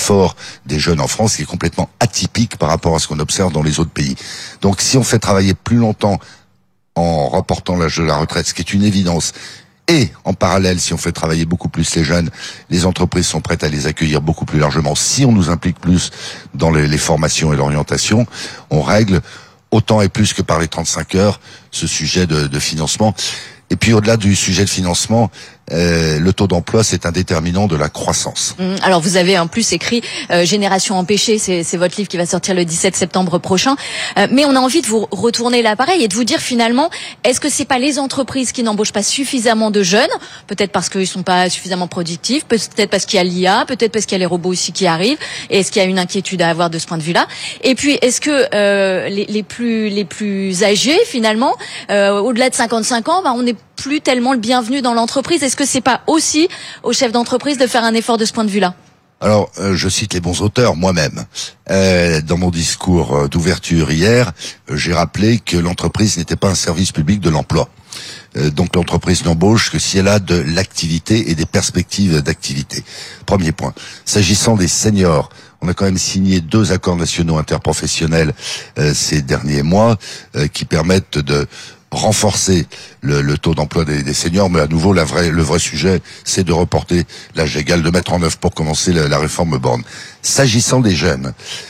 l'effort des jeunes en France qui est complètement atypique par rapport à ce qu'on observe dans les autres pays. Donc si on fait travailler plus longtemps en reportant l'âge de la retraite, ce qui est une évidence, et en parallèle, si on fait travailler beaucoup plus les jeunes, les entreprises sont prêtes à les accueillir beaucoup plus largement. Si on nous implique plus dans les formations et l'orientation, on règle autant et plus que par les 35 heures ce sujet de financement. Et puis au-delà du sujet de financement, le taux d'emploi, c'est un déterminant de la croissance. Alors vous avez en plus écrit Génération empêchée, c'est votre livre qui va sortir le 17 septembre prochain. Mais on a envie de vous retourner l'appareil et de vous dire finalement, est-ce que c'est pas les entreprises qui n'embauchent pas suffisamment de jeunes, peut-être parce qu'ils sont pas suffisamment productifs, peut-être parce qu'il y a l'IA, peut-être parce qu'il y a les robots aussi qui arrivent, et est-ce qu'il y a une inquiétude à avoir de ce point de vue-là? Et puis est-ce que les plus âgés finalement, au-delà de 55 ans, on n'est plus tellement le bienvenu dans l'entreprise? Est-ce que c'est pas aussi aux chefs d'entreprise de faire un effort de ce point de vue-là? Alors, je cite les bons auteurs moi-même. Dans mon discours d'ouverture hier, j'ai rappelé que l'entreprise n'était pas un service public de l'emploi. Donc l'entreprise n'embauche que si elle a de l'activité et des perspectives d'activité. Premier point. S'agissant des seniors, on a quand même signé 2 accords nationaux interprofessionnels ces derniers mois qui permettent de renforcer le taux d'emploi des seniors, mais à nouveau le vrai sujet, c'est de reporter l'âge légal, de mettre en œuvre pour commencer la réforme Borne. S'agissant des jeunes,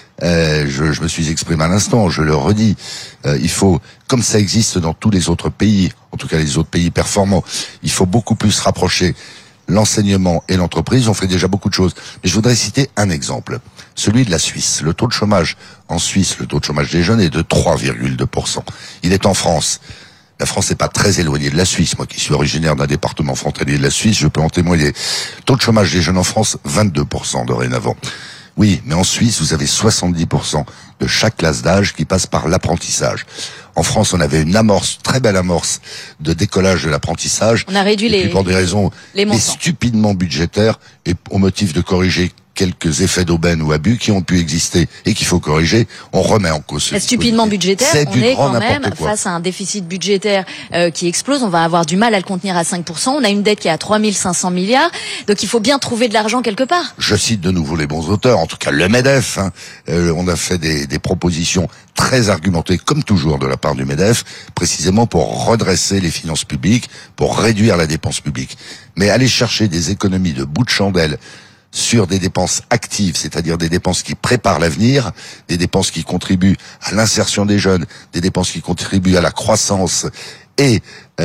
je me suis exprimé à l'instant, je le redis, il faut, comme ça existe dans tous les autres pays, en tout cas les autres pays performants, il faut beaucoup plus rapprocher l'enseignement et l'entreprise. On fait déjà beaucoup de choses. Mais je voudrais citer un exemple, celui de la Suisse. Le taux de chômage en Suisse, le taux de chômage des jeunes est de 3,2%. Il est en France. La France n'est pas très éloignée de la Suisse. Moi qui suis originaire d'un département frontalier de la Suisse, je peux en témoigner. Taux de chômage des jeunes en France, 22% dorénavant. Oui, mais en Suisse, vous avez 70% de chaque classe d'âge qui passe par l'apprentissage. En France, on avait une amorce, très belle amorce de décollage de l'apprentissage. On a réduit pour des raisons stupidement budgétaires et au motif de corriger quelques effets d'aubaine ou abus qui ont pu exister et qu'il faut corriger, on remet en cause. Stupidement budgétaire, on est quand même face à un déficit budgétaire qui explose, on va avoir du mal à le contenir à 5%, on a une dette qui est à 3500 milliards, donc il faut bien trouver de l'argent quelque part. Je cite de nouveau les bons auteurs, en tout cas le MEDEF, on a fait des propositions très argumentées, comme toujours de la part du MEDEF, précisément pour redresser les finances publiques, pour réduire la dépense publique. Mais aller chercher des économies de bout de chandelle sur des dépenses actives, c'est-à-dire des dépenses qui préparent l'avenir, des dépenses qui contribuent à l'insertion des jeunes, des dépenses qui contribuent à la croissance et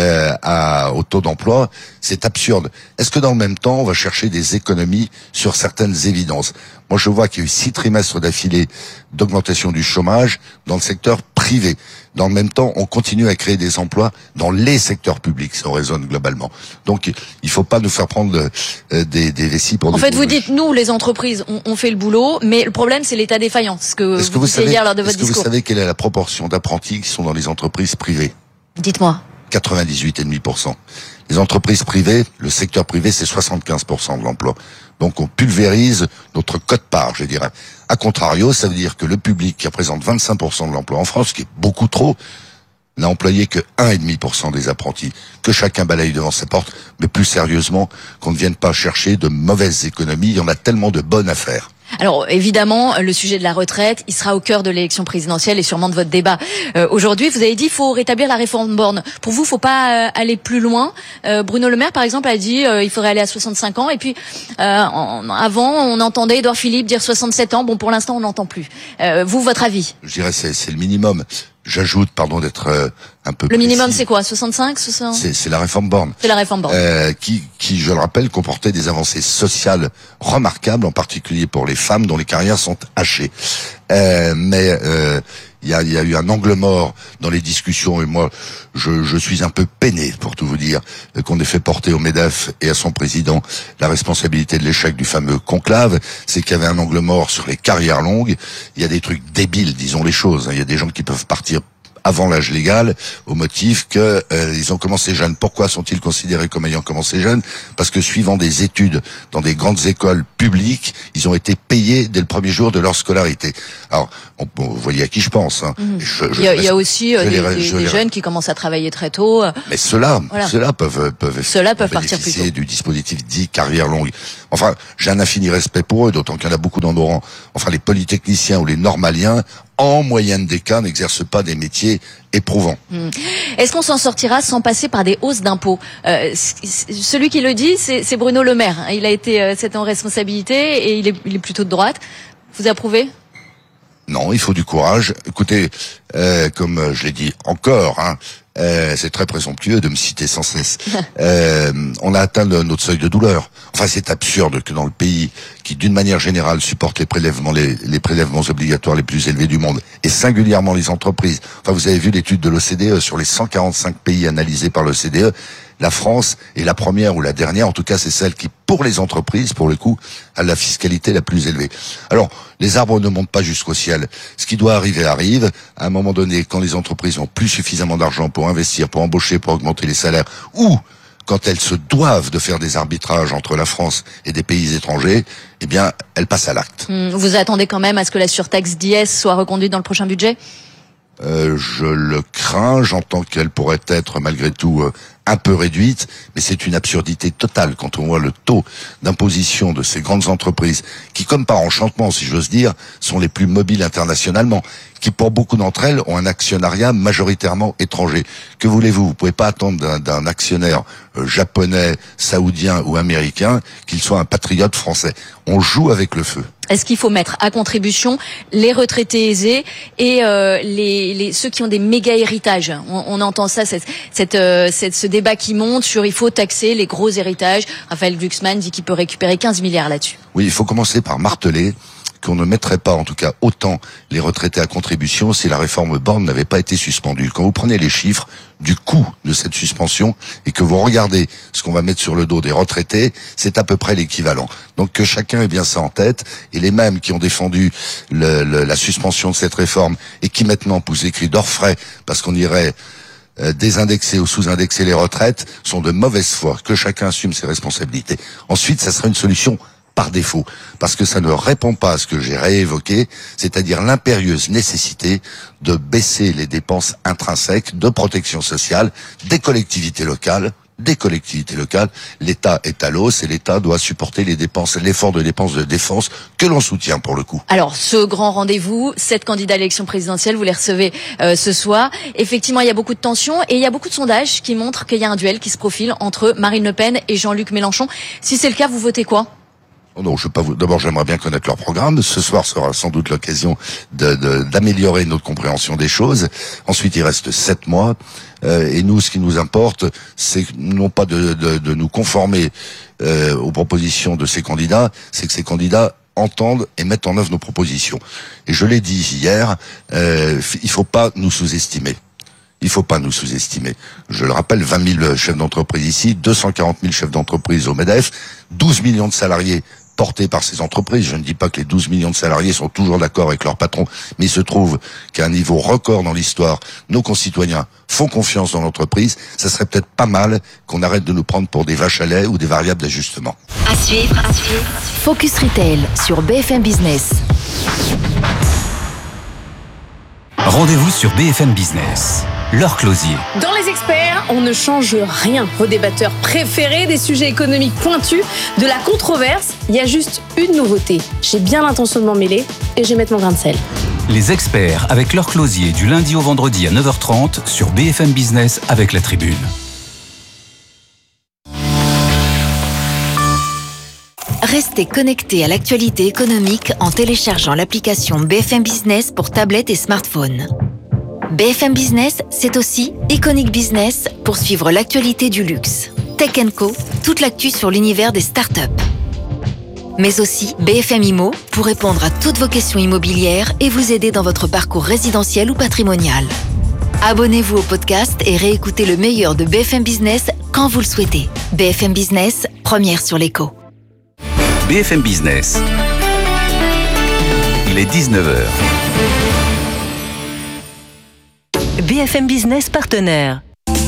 au taux d'emploi, c'est absurde. Est-ce que dans le même temps, on va chercher des économies sur certaines évidences? Moi, je vois qu'il y a eu 6 trimestres d'affilée d'augmentation du chômage dans le secteur privé. Dans le même temps, on continue à créer des emplois dans les secteurs publics, si on raisonne globalement. Donc, il faut pas nous faire prendre des vessies pour... En fait, vous dites, nous, les entreprises, on fait le boulot, mais le problème, c'est l'état défaillant. Ce que vous disiez hier lors de votre discours. Est-ce que vous savez quelle est la proportion d'apprentis qui sont dans les entreprises privées? Dites-moi. 98,5%. Les entreprises privées, le secteur privé, c'est 75% de l'emploi. Donc on pulvérise notre quote-part, je dirais. A contrario, ça veut dire que le public qui représente 25% de l'emploi en France, ce qui est beaucoup trop, n'a employé que 1,5% des apprentis. Que chacun balaye devant ses portes, mais plus sérieusement, qu'on ne vienne pas chercher de mauvaises économies. Il y en a tellement de bonnes à faire. Alors évidemment, le sujet de la retraite, il sera au cœur de l'élection présidentielle et sûrement de votre débat. Aujourd'hui, vous avez dit qu'il faut rétablir la réforme Borne. Pour vous, il ne faut pas aller plus loin. Bruno Le Maire, par exemple, a dit il faudrait aller à 65 ans. Et puis, avant, on entendait Édouard Philippe dire 67 ans. Bon, pour l'instant, on n'entend plus. Vous, votre avis? Je dirais c'est le minimum. J'ajoute, pardon d'être un peu... Le minimum, c'est quoi? 65 C'est la réforme Borne. C'est la réforme Borne. Qui, je le rappelle, comportait des avancées sociales remarquables, en particulier pour les femmes dont les carrières sont hachées. Mais il y a eu un angle mort dans les discussions et moi, je suis un peu peiné, pour tout vous dire, qu'on ait fait porter au MEDEF et à son président la responsabilité de l'échec du fameux conclave. C'est qu'il y avait un angle mort sur les carrières longues. Il y a des trucs débiles, disons les choses. Il y a des gens qui peuvent partir avant l'âge légal, au motif que ils ont commencé jeunes. Pourquoi sont-ils considérés comme ayant commencé jeunes? Parce que suivant des études dans des grandes écoles publiques, ils ont été payés dès le premier jour de leur scolarité. Alors, vous voyez à qui je pense. Hein. Il y a aussi des jeunes qui commencent à travailler très tôt. Mais ceux-là peuvent partir plus tôt. Du dispositif dit carrière longue. Enfin, j'ai un infini respect pour eux, d'autant qu'il y en a beaucoup dans nos rangs. Enfin, les polytechniciens ou les normaliens, en moyenne des cas, n'exercent pas des métiers éprouvants. Est-ce qu'on s'en sortira sans passer par des hausses d'impôts? Celui qui le dit, c'est Bruno Le Maire. Il a été c'est en responsabilité et il est plutôt de droite. Vous approuvez? Non, il faut du courage. Écoutez, comme je l'ai dit encore, c'est très présomptueux de me citer sans cesse. On a atteint notre seuil de douleur. Enfin, c'est absurde que dans le pays qui, d'une manière générale, supporte les prélèvements obligatoires les plus élevés du monde, et singulièrement les entreprises. Enfin, vous avez vu l'étude de l'OCDE sur les 145 pays analysés par l'OCDE. La France est la première ou la dernière, en tout cas c'est celle qui, pour les entreprises, pour le coup, a la fiscalité la plus élevée. Alors, les arbres ne montent pas jusqu'au ciel. Ce qui doit arriver arrive. À un moment donné, quand les entreprises n'ont plus suffisamment d'argent pour investir, pour embaucher, pour augmenter les salaires, ou quand elles se doivent de faire des arbitrages entre la France et des pays étrangers, eh bien, elles passent à l'acte. Vous attendez quand même à ce que la surtaxe d'IS soit reconduite dans le prochain budget ? Je le crains, j'entends qu'elle pourrait être malgré tout un peu réduite, mais c'est une absurdité totale quand on voit le taux d'imposition de ces grandes entreprises qui, comme par enchantement, si j'ose dire, sont les plus mobiles internationalement, qui pour beaucoup d'entre elles ont un actionnariat majoritairement étranger. Que voulez-vous? Vous pouvez pas attendre d'un actionnaire japonais, saoudien ou américain qu'il soit un patriote français. On joue avec le feu. Est-ce qu'il faut mettre à contribution les retraités aisés et ceux qui ont des méga héritages? On entend ça, ce débat qui monte sur il faut taxer les gros héritages. Raphaël Glucksmann dit qu'il peut récupérer 15 milliards là-dessus. Oui, il faut commencer par marteler qu'on ne mettrait pas, en tout cas, autant les retraités à contribution si la réforme Borne n'avait pas été suspendue. Quand vous prenez les chiffres du coût de cette suspension et que vous regardez ce qu'on va mettre sur le dos des retraités, c'est à peu près l'équivalent. Donc que chacun ait bien ça en tête, et les mêmes qui ont défendu la suspension de cette réforme et qui maintenant poussent des cris d'orfraie parce qu'on irait désindexer ou sous-indexer les retraites sont de mauvaise foi. Que chacun assume ses responsabilités. Ensuite, ça sera une solution par défaut, parce que ça ne répond pas à ce que j'ai réévoqué, c'est-à-dire l'impérieuse nécessité de baisser les dépenses intrinsèques de protection sociale des collectivités locales. L'État est à l'os et l'État doit supporter l'effort de dépenses de défense que l'on soutient pour le coup. Alors, ce grand rendez-vous, 7 candidats à l'élection présidentielle, vous les recevez ce soir. Effectivement, il y a beaucoup de tensions et il y a beaucoup de sondages qui montrent qu'il y a un duel qui se profile entre Marine Le Pen et Jean-Luc Mélenchon. Si c'est le cas, vous votez quoi ? Oh non, d'abord, j'aimerais bien connaître leur programme. Ce soir sera sans doute l'occasion d'améliorer notre compréhension des choses. Ensuite, il reste 7 mois. Et nous, ce qui nous importe, c'est non pas de nous conformer aux propositions de ces candidats, c'est que ces candidats entendent et mettent en œuvre nos propositions. Et je l'ai dit hier, il faut pas nous sous-estimer. Je le rappelle, 20 000 chefs d'entreprise ici, 240 000 chefs d'entreprise au MEDEF, 12 millions de salariés portés par ces entreprises. Je ne dis pas que les 12 millions de salariés sont toujours d'accord avec leur patron, mais il se trouve qu'à un niveau record dans l'histoire, nos concitoyens font confiance dans l'entreprise. Ça serait peut-être pas mal qu'on arrête de nous prendre pour des vaches à lait ou des variables d'ajustement. À suivre. Focus Retail sur BFM Business. Rendez-vous sur BFM Business. Laure Closier. Dans Les Experts, on ne change rien. Vos débatteurs préférés, des sujets économiques pointus, de la controverse. Il y a juste une nouveauté. J'ai bien l'intention de m'en mêler et je vais mettre mon grain de sel. Les Experts avec Laure Closier du lundi au vendredi à 9h30 sur BFM Business avec La Tribune. Restez connectés à l'actualité économique en téléchargeant l'application BFM Business pour tablette et smartphone. BFM Business, c'est aussi Iconic Business pour suivre l'actualité du luxe. Tech & Co, toute l'actu sur l'univers des startups. Mais aussi BFM Immo pour répondre à toutes vos questions immobilières et vous aider dans votre parcours résidentiel ou patrimonial. Abonnez-vous au podcast et réécoutez le meilleur de BFM Business quand vous le souhaitez. BFM Business, première sur l'écho. BFM Business. Il est 19h. BFM Business partenaire.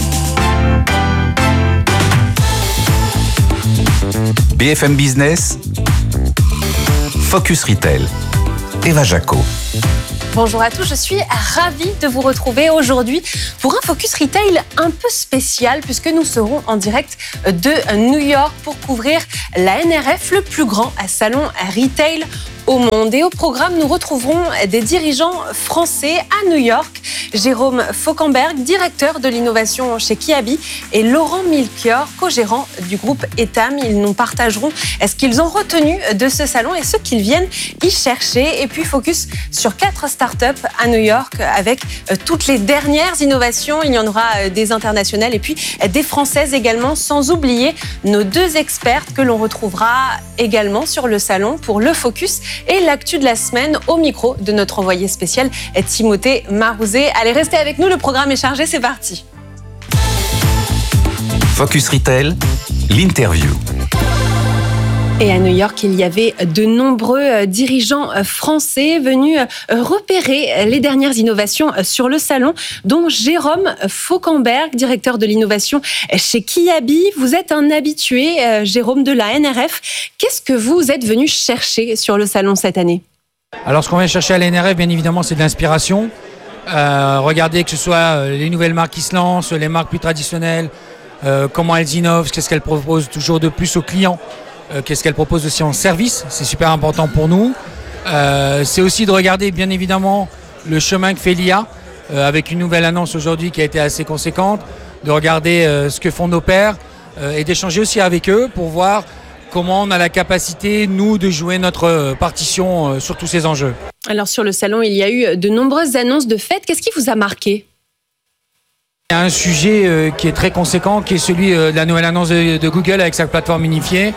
BFM Business, Focus Retail. Eva Jaco. Bonjour à tous, je suis ravie de vous retrouver aujourd'hui pour un Focus Retail un peu spécial puisque nous serons en direct de New York pour couvrir la NRF, le plus grand salon retail au monde. Et au programme, nous retrouverons des dirigeants français à New York. Jérôme Fauquemberg, directeur de l'innovation chez Kiabi, et Laurent Milchior, co-gérant du groupe Etam. Ils nous partageront ce qu'ils ont retenu de ce salon et ce qu'ils viennent y chercher. Et puis focus sur 4 startups à New York avec toutes les dernières innovations. Il y en aura des internationales et puis des françaises également, sans oublier nos 2 expertes que l'on retrouvera également sur le salon pour le focus et l'actu de la semaine au micro de notre envoyé spécial Timothée Marouzet. Allez, restez avec nous, le programme est chargé, c'est parti. Focus Retail, l'interview. Et à New York, il y avait de nombreux dirigeants français venus repérer les dernières innovations sur le salon, dont Jérôme Fauquemberg, directeur de l'innovation chez Kiabi. Vous êtes un habitué, Jérôme, de la NRF. Qu'est-ce que vous êtes venu chercher sur le salon cette année ? Alors, ce qu'on vient chercher à la NRF, bien évidemment, c'est de l'inspiration. Regardez que ce soit les nouvelles marques qui se lancent, les marques plus traditionnelles, comment elles innovent, qu'est-ce qu'elles proposent toujours de plus aux clients. Qu'est-ce qu'elle propose aussi en service, c'est super important pour nous. C'est aussi de regarder bien évidemment le chemin que fait l'IA, avec une nouvelle annonce aujourd'hui qui a été assez conséquente, de regarder ce que font nos pairs et d'échanger aussi avec eux pour voir comment on a la capacité, nous, de jouer notre partition sur tous ces enjeux. Alors sur le salon, il y a eu de nombreuses annonces de fêtes. Qu'est-ce qui vous a marqué ? Il y a un sujet qui est très conséquent, qui est celui de la nouvelle annonce de Google avec sa plateforme unifiée,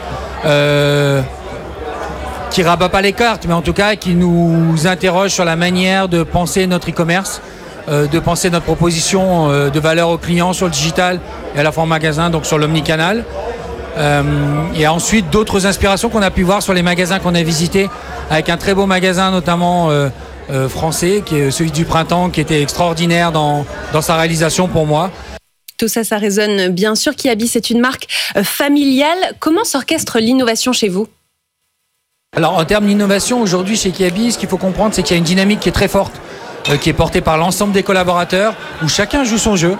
qui rabat pas les cartes, mais en tout cas qui nous interroge sur la manière de penser notre e-commerce, de penser notre proposition de valeur aux clients sur le digital et à la fois en magasin, donc sur l'omnicanal. Il y a ensuite d'autres inspirations qu'on a pu voir sur les magasins qu'on a visités, avec un très beau magasin notamment français, qui est celui du Printemps, qui était extraordinaire dans sa réalisation pour moi. Tout ça, ça résonne bien sûr. Kiabi, c'est une marque familiale. Comment s'orchestre l'innovation chez vous ? Alors en termes d'innovation, aujourd'hui chez Kiabi, ce qu'il faut comprendre, c'est qu'il y a une dynamique qui est très forte, qui est portée par l'ensemble des collaborateurs, où chacun joue son jeu.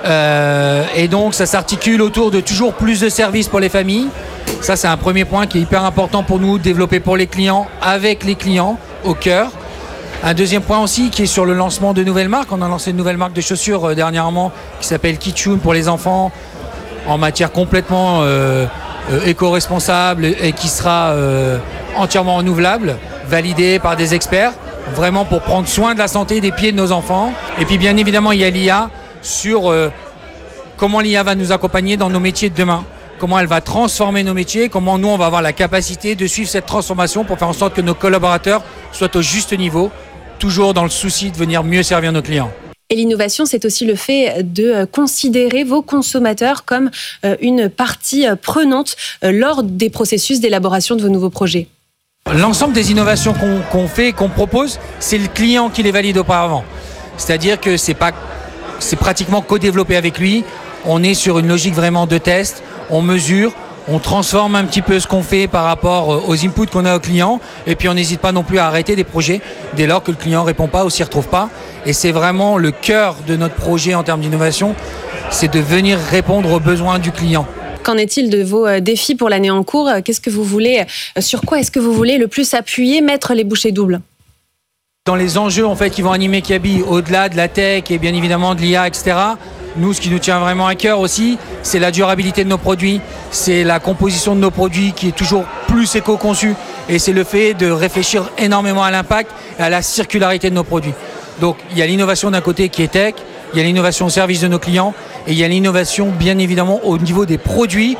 Et donc ça s'articule autour de toujours plus de services pour les familles. Ça, c'est un premier point qui est hyper important pour nous, développer pour les clients, avec les clients au cœur. Un deuxième point aussi qui est sur le lancement de nouvelles marques. On a lancé une nouvelle marque de chaussures dernièrement qui s'appelle Kitchun pour les enfants, en matière complètement éco-responsable et qui sera entièrement renouvelable, validée par des experts, vraiment pour prendre soin de la santé des pieds de nos enfants. Et puis bien évidemment, il y a l'IA sur comment l'IA va nous accompagner dans nos métiers de demain. Comment elle va transformer nos métiers, comment nous on va avoir la capacité de suivre cette transformation pour faire en sorte que nos collaborateurs soient au juste niveau, toujours dans le souci de venir mieux servir nos clients. Et l'innovation, c'est aussi le fait de considérer vos consommateurs comme une partie prenante lors des processus d'élaboration de vos nouveaux projets. L'ensemble des innovations qu'on fait, qu'on propose, c'est le client qui les valide auparavant. C'est-à-dire que c'est pratiquement co-développé avec lui. On est sur une logique vraiment de test, on mesure, on transforme un petit peu ce qu'on fait par rapport aux inputs qu'on a aux clients, et puis on n'hésite pas non plus à arrêter des projets dès lors que le client ne répond pas ou s'y retrouve pas. Et c'est vraiment le cœur de notre projet en termes d'innovation, c'est de venir répondre aux besoins du client. Qu'en est-il de vos défis pour l'année en cours ? Qu'est-ce que vous voulez, sur quoi est-ce que vous voulez le plus appuyer, mettre les bouchées doubles ? Dans les enjeux en fait, qui vont animer Kiabi, au-delà de la tech et bien évidemment de l'IA, etc., nous, ce qui nous tient vraiment à cœur aussi, c'est la durabilité de nos produits, c'est la composition de nos produits qui est toujours plus éco-conçue, et c'est le fait de réfléchir énormément à l'impact et à la circularité de nos produits. Donc il y a l'innovation d'un côté qui est tech, il y a l'innovation au service de nos clients, et il y a l'innovation bien évidemment au niveau des produits,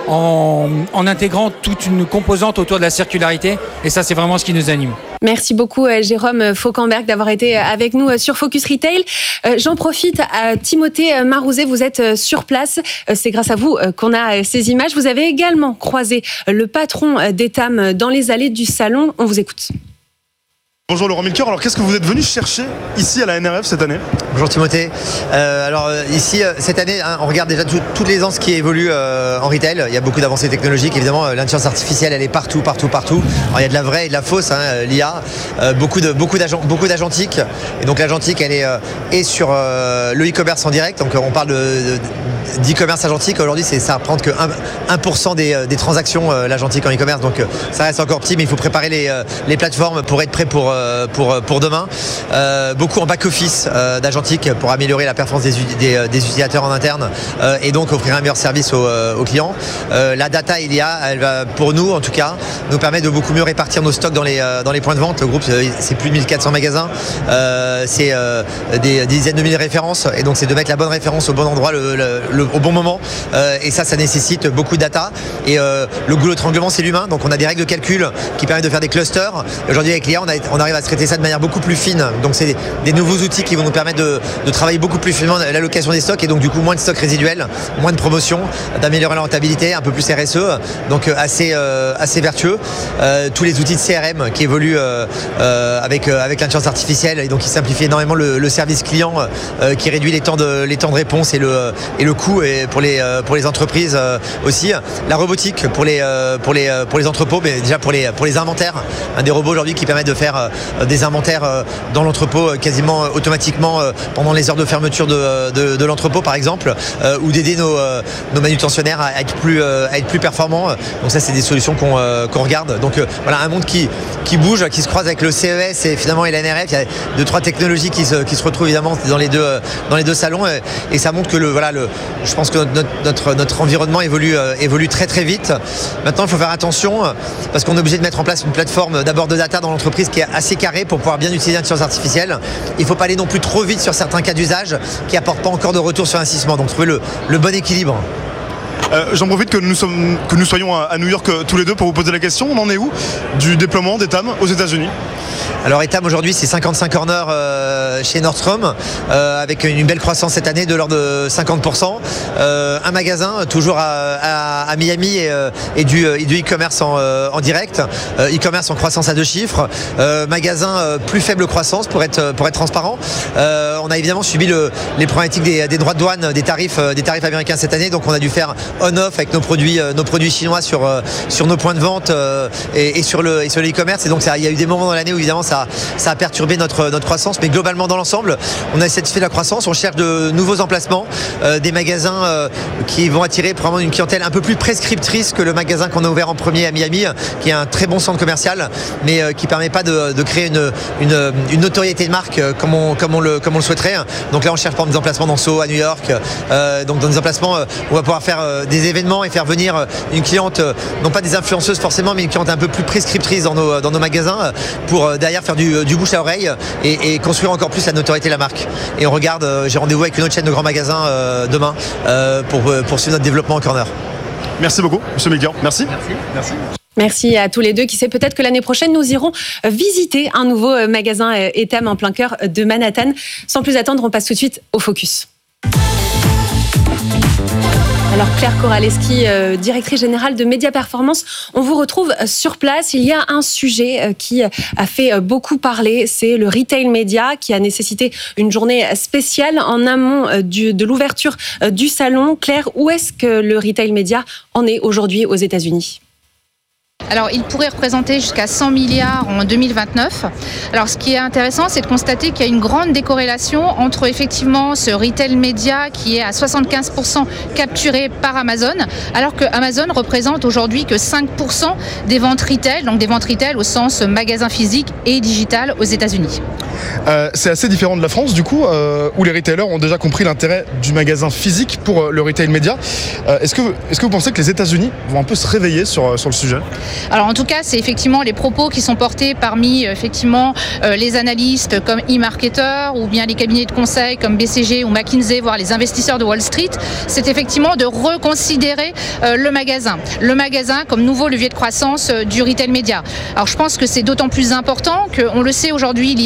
en intégrant toute une composante autour de la circularité, et ça c'est vraiment ce qui nous anime. Merci beaucoup Jérôme Fauquemberg d'avoir été avec nous sur Focus Retail. J'en profite, Timothée Marouzet, vous êtes sur place, c'est grâce à vous qu'on a ces images. Vous avez également croisé le patron d'Etam dans les allées du salon, on vous écoute. Bonjour Laurent Milker, alors qu'est-ce que vous êtes venu chercher ici à la NRF cette année ? Bonjour Timothée. Ici, cette année, on regarde déjà toutes les ans ce qui évolue en retail. Il y a beaucoup d'avancées technologiques, évidemment. L'intelligence artificielle, elle est partout. Alors, il y a de la vraie et de la fausse, l'IA. Beaucoup d'agentique. Et donc l'agentique, elle est sur le e-commerce en direct. Donc on parle d'e-commerce agentique. Aujourd'hui, ça représente que 1% des transactions, l'agentique en e-commerce. Donc ça reste encore petit, mais il faut préparer les plateformes pour être prêt pour demain. Beaucoup en back-office d'agentique pour améliorer la performance des utilisateurs en interne et donc offrir un meilleur service aux clients. La data, elle va, pour nous en tout cas, nous permet de beaucoup mieux répartir nos stocks dans les points de vente. Le groupe, c'est plus de 1400 magasins, c'est des dizaines de milliers de références, et donc c'est de mettre la bonne référence au bon endroit au bon moment, et ça nécessite beaucoup de data, et le goulot d'étranglement, c'est l'humain. Donc on a des règles de calcul qui permettent de faire des clusters. Aujourd'hui avec l'IA, on arrive à traiter ça de manière beaucoup plus fine. Donc c'est des nouveaux outils qui vont nous permettre de travailler beaucoup plus finement l'allocation des stocks, et donc du coup moins de stocks résiduels, moins de promotions, d'améliorer la rentabilité, un peu plus RSE, donc assez vertueux. Tous les outils de CRM qui évoluent avec l'intelligence artificielle, et donc qui simplifient énormément le service client, qui réduit les temps de réponse et le coût, et pour les entreprises aussi. La robotique pour les entrepôts, mais déjà pour les inventaires, des robots aujourd'hui qui permettent de faire des inventaires dans l'entrepôt quasiment automatiquement pendant les heures de fermeture de l'entrepôt par exemple, ou d'aider nos manutentionnaires à être plus performants. Donc ça, c'est des solutions qu'on regarde. Donc voilà, un monde qui bouge, qui se croise avec le CES et finalement la NRF. Il y a 2-3 technologies qui se retrouvent évidemment dans les deux salons, et ça montre que je pense que notre environnement évolue très très vite. Maintenant, il faut faire attention parce qu'on est obligé de mettre en place une plateforme d'abord de data dans l'entreprise qui est assez carrée pour pouvoir bien utiliser l'intelligence artificielle. Il ne faut pas aller non plus trop vite sur certains cas d'usage qui n'apportent pas encore de retour sur investissement. Donc trouver le bon équilibre. J'en profite que nous soyons à New York tous les deux pour vous poser la question. On en est où du déploiement d'Etam aux États-Unis ? Alors Etam aujourd'hui, c'est 55 corners chez Nordstrom, avec une belle croissance cette année de l'ordre de 50%. Un magasin toujours à Miami et du e-commerce en direct. E-commerce en croissance à 2 chiffres. Magasin plus faible croissance pour être transparent. On a évidemment subi les problématiques des droits de douane, des tarifs américains cette année. Donc on a dû faire on-off avec nos produits chinois sur nos points de vente et sur le e-commerce. Et donc il y a eu des moments dans l'année où évidemment ça a perturbé notre croissance, mais globalement dans l'ensemble, on a satisfait la croissance. On cherche de nouveaux emplacements, des magasins qui vont attirer probablement une clientèle un peu plus prescriptrice que le magasin qu'on a ouvert en premier à Miami, qui est un très bon centre commercial, mais qui permet pas de créer une notoriété de marque comme on le souhaiterait. Donc là, on cherche par exemple des emplacements dans Soho, à New York, donc dans des emplacements où on va pouvoir faire des événements et faire venir une cliente, non pas des influenceuses forcément, mais une cliente un peu plus prescriptrice dans nos magasins, pour derrière faire du bouche à oreille et construire encore plus la notoriété de la marque. Et on regarde, j'ai rendez-vous avec une autre chaîne de grands magasins demain pour poursuivre notre développement en corner. Merci beaucoup, Monsieur Milker. Merci. Merci à tous les deux. Qui sait, peut-être que l'année prochaine, nous irons visiter un nouveau magasin Etam en plein cœur de Manhattan. Sans plus attendre, on passe tout de suite au Focus. Alors Claire Koraleski, directrice générale de Média Performance, on vous retrouve sur place. Il y a un sujet qui a fait beaucoup parler, c'est le retail média qui a nécessité une journée spéciale en amont de l'ouverture du salon. Claire, où est-ce que le retail média en est aujourd'hui aux États-Unis ? Alors, il pourrait représenter jusqu'à 100 milliards en 2029. Alors, ce qui est intéressant, c'est de constater qu'il y a une grande décorrélation entre effectivement ce retail média qui est à 75% capturé par Amazon, alors que Amazon représente aujourd'hui que 5% des ventes retail, donc des ventes retail au sens magasin physique et digital aux États-Unis. C'est assez différent de la France, du coup, où les retailers ont déjà compris l'intérêt du magasin physique pour le retail média. Est-ce que vous pensez que les États-Unis vont un peu se réveiller sur le sujet ? Alors en tout cas, c'est effectivement les propos qui sont portés parmi effectivement les analystes comme eMarketer ou bien les cabinets de conseil comme BCG ou McKinsey, voire les investisseurs de Wall Street. C'est effectivement de reconsidérer le magasin comme nouveau levier de croissance du retail média. Alors je pense que c'est d'autant plus important qu'on le sait aujourd'hui, l'IA est en train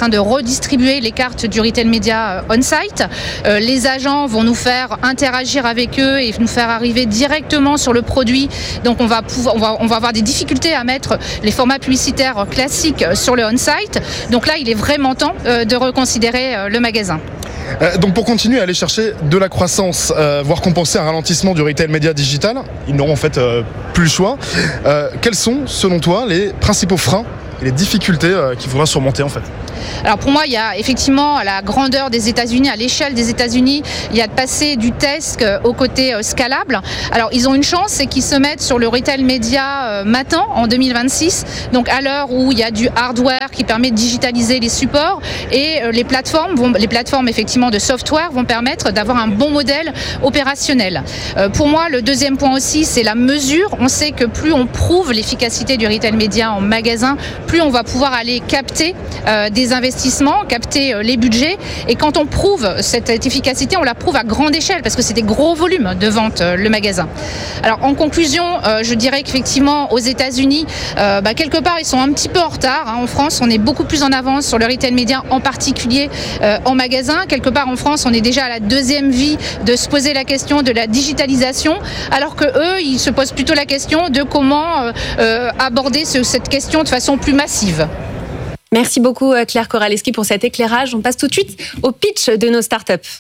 train de redistribuer les cartes du retail média on-site. Les agents vont nous faire interagir avec eux et nous faire arriver directement sur le produit. Donc on va avoir des difficultés à mettre les formats publicitaires classiques sur le on-site. Donc là, il est vraiment temps de reconsidérer le magasin. Donc pour continuer à aller chercher de la croissance, voire compenser un ralentissement du retail média digital, ils n'auront en fait plus le choix. Quels sont, selon toi, les principaux freins et les difficultés qu'il faudra surmonter en fait? Alors pour moi, il y a effectivement à la grandeur des États-Unis, à l'échelle des États-Unis, il y a de passer du test au côté scalable. Alors ils ont une chance, c'est qu'ils se mettent sur le retail média maintenant, en 2026, donc à l'heure où il y a du hardware qui permet de digitaliser les supports et les plateformes effectivement de software vont permettre d'avoir un bon modèle opérationnel. Pour moi, le deuxième point aussi, c'est la mesure. On sait que plus on prouve l'efficacité du retail média en magasin, plus on va pouvoir aller capter des investissements, capter les budgets. Et quand on prouve cette efficacité, on la prouve à grande échelle parce que c'est des gros volumes de vente, le magasin. Alors en conclusion, je dirais qu'effectivement aux États-Unis, quelque part ils sont un petit peu en retard. En France, on est beaucoup plus en avance sur le retail média, en particulier en magasin. Quelque part en France, on est déjà à la deuxième vie de se poser la question de la digitalisation, alors que eux, ils se posent plutôt la question de comment aborder cette question de façon plus massive. Merci beaucoup Claire Koraleski pour cet éclairage. On passe tout de suite au pitch de nos startups.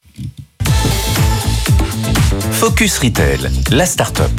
Focus Retail, la start-up.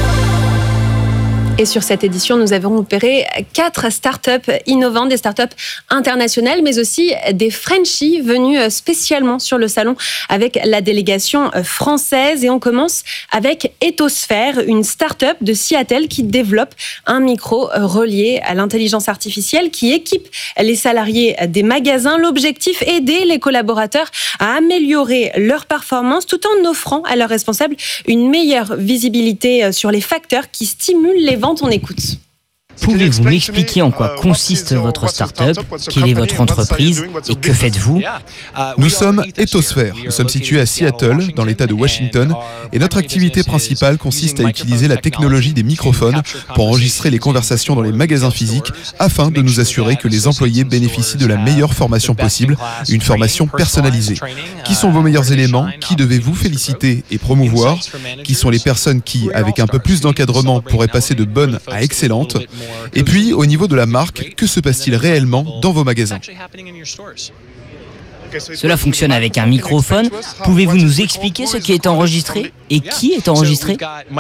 Et sur cette édition, nous avons opéré 4 startups innovantes, des startups internationales, mais aussi des Frenchies venus spécialement sur le salon avec la délégation française. Et on commence avec Ethosphère, une startup de Seattle qui développe un micro relié à l'intelligence artificielle qui équipe les salariés des magasins. L'objectif, aider les collaborateurs à améliorer leur performance tout en offrant à leurs responsables une meilleure visibilité sur les facteurs qui stimulent les ventes. On écoute. Pouvez-vous m'expliquer en quoi consiste votre start-up, quelle est votre entreprise et que faites-vous ? Nous sommes Ethosphère. Nous sommes situés à Seattle, dans l'État de Washington, et notre activité principale consiste à utiliser la technologie des microphones pour enregistrer les conversations dans les magasins physiques afin de nous assurer que les employés bénéficient de la meilleure formation possible, une formation personnalisée. Qui sont vos meilleurs éléments ? Qui devez-vous féliciter et promouvoir ? Qui sont les personnes qui, avec un peu plus d'encadrement, pourraient passer de bonnes à excellentes ? Et puis, au niveau de la marque, que se passe-t-il réellement dans vos magasins ? Cela fonctionne avec un microphone. Pouvez-vous nous expliquer ce qui est enregistré et qui est enregistré ?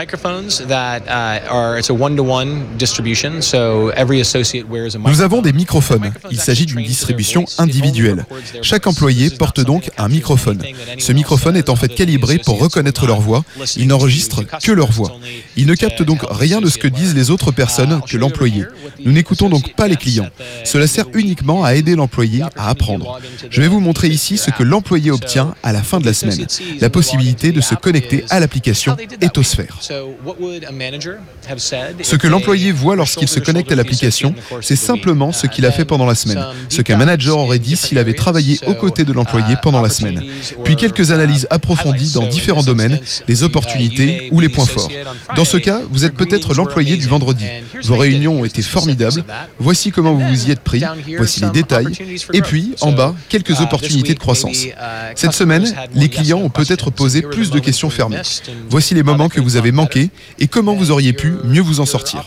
Nous avons des microphones. Il s'agit d'une distribution individuelle. Chaque employé porte donc un microphone. Ce microphone est en fait calibré pour reconnaître leur voix. Il n'enregistre que leur voix. Il ne capte donc rien de ce que disent les autres personnes que l'employé. Nous n'écoutons donc pas les clients. Cela sert uniquement à aider l'employé à apprendre. Je vais vous montrer ici ce que l'employé obtient à la fin de la semaine. La possibilité de se connecter à l'application Ethosphère. Ce que l'employé voit lorsqu'il se connecte à l'application, c'est simplement ce qu'il a fait pendant la semaine. Ce qu'un manager aurait dit s'il avait travaillé aux côtés de l'employé pendant la semaine. Puis quelques analyses approfondies dans différents domaines, les opportunités ou les points forts. Dans ce cas, vous êtes peut-être l'employé du vendredi. Vos réunions ont été formidables. Voici comment vous vous y êtes pris. Voici les détails. Et puis, en bas, quelques opportunités de croissance. Cette semaine, les clients ont peut-être posé plus de questions fermées. Voici les moments que vous avez manqués et comment vous auriez pu mieux vous en sortir.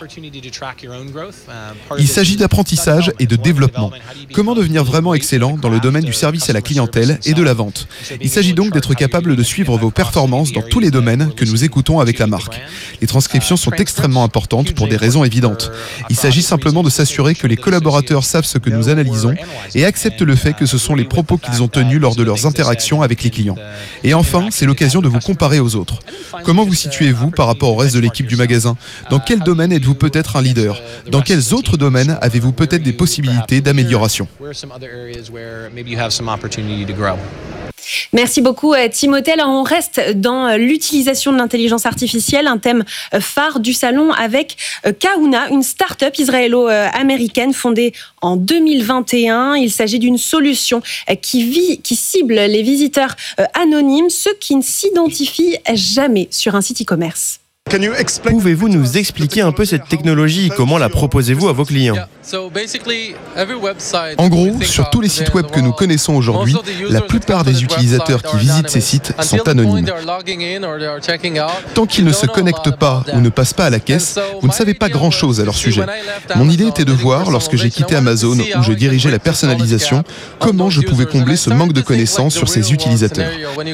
Il s'agit d'apprentissage et de développement. Comment devenir vraiment excellent dans le domaine du service à la clientèle et de la vente. Il s'agit donc d'être capable de suivre vos performances dans tous les domaines que nous écoutons avec la marque. Les transcriptions sont extrêmement importantes pour des raisons évidentes. Il s'agit simplement de s'assurer que les collaborateurs savent ce que nous analysons et acceptent le fait que ce sont les propos qu'ils ont tenus lors de leurs interactions avec les clients. Et enfin, c'est l'occasion de vous comparer aux autres. Comment vous situez-vous par rapport au reste de l'équipe du magasin ? Dans quel domaine êtes-vous peut-être un leader ? Dans quels autres domaines avez-vous peut-être des possibilités d'amélioration ? Merci beaucoup Timothée. Alors on reste dans l'utilisation de l'intelligence artificielle, un thème phare du salon avec Kahuna, une start-up israélo-américaine fondée en 2021. Il s'agit d'une solution qui cible les visiteurs anonymes, ceux qui ne s'identifient jamais sur un site e-commerce. Pouvez-vous nous expliquer un peu cette technologie et comment la proposez-vous à vos clients ? En gros, sur tous les sites web que nous connaissons aujourd'hui, la plupart des utilisateurs qui visitent ces sites sont anonymes. Tant qu'ils ne se connectent pas ou ne passent pas à la caisse, vous ne savez pas grand-chose à leur sujet. Mon idée était de voir, lorsque j'ai quitté Amazon où je dirigeais la personnalisation, comment je pouvais combler ce manque de connaissances sur ces utilisateurs.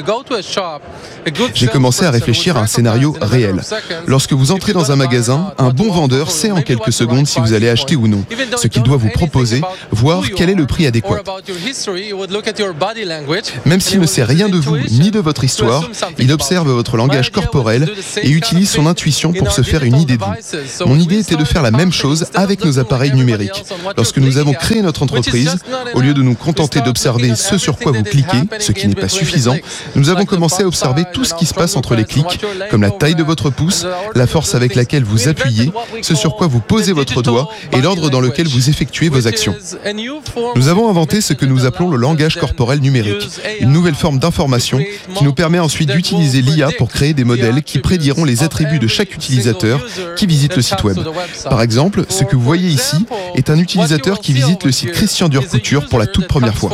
J'ai commencé à réfléchir à un scénario réel. Lorsque vous entrez dans un magasin, un bon vendeur sait en quelques secondes si vous allez acheter ou non, ce qu'il doit vous proposer, voir quel est le prix adéquat. Même s'il ne sait rien de vous ni de votre histoire, il observe votre langage corporel et utilise son intuition pour se faire une idée de vous. Mon idée était de faire la même chose avec nos appareils numériques. Lorsque nous avons créé notre entreprise, au lieu de nous contenter d'observer ce sur quoi vous cliquez, ce qui n'est pas suffisant, nous avons commencé à observer tout ce qui se passe entre les clics, comme la taille de votre pouce, la force avec laquelle vous appuyez, ce sur quoi vous posez votre doigt et l'ordre dans lequel vous effectuez vos actions. Nous avons inventé ce que nous appelons le langage corporel numérique, une nouvelle forme d'information qui nous permet ensuite d'utiliser l'IA pour créer des modèles qui prédiront les attributs de chaque utilisateur qui visite le site web. Par exemple, ce que vous voyez ici est un utilisateur qui visite le site Christian Dior Couture pour la toute première fois.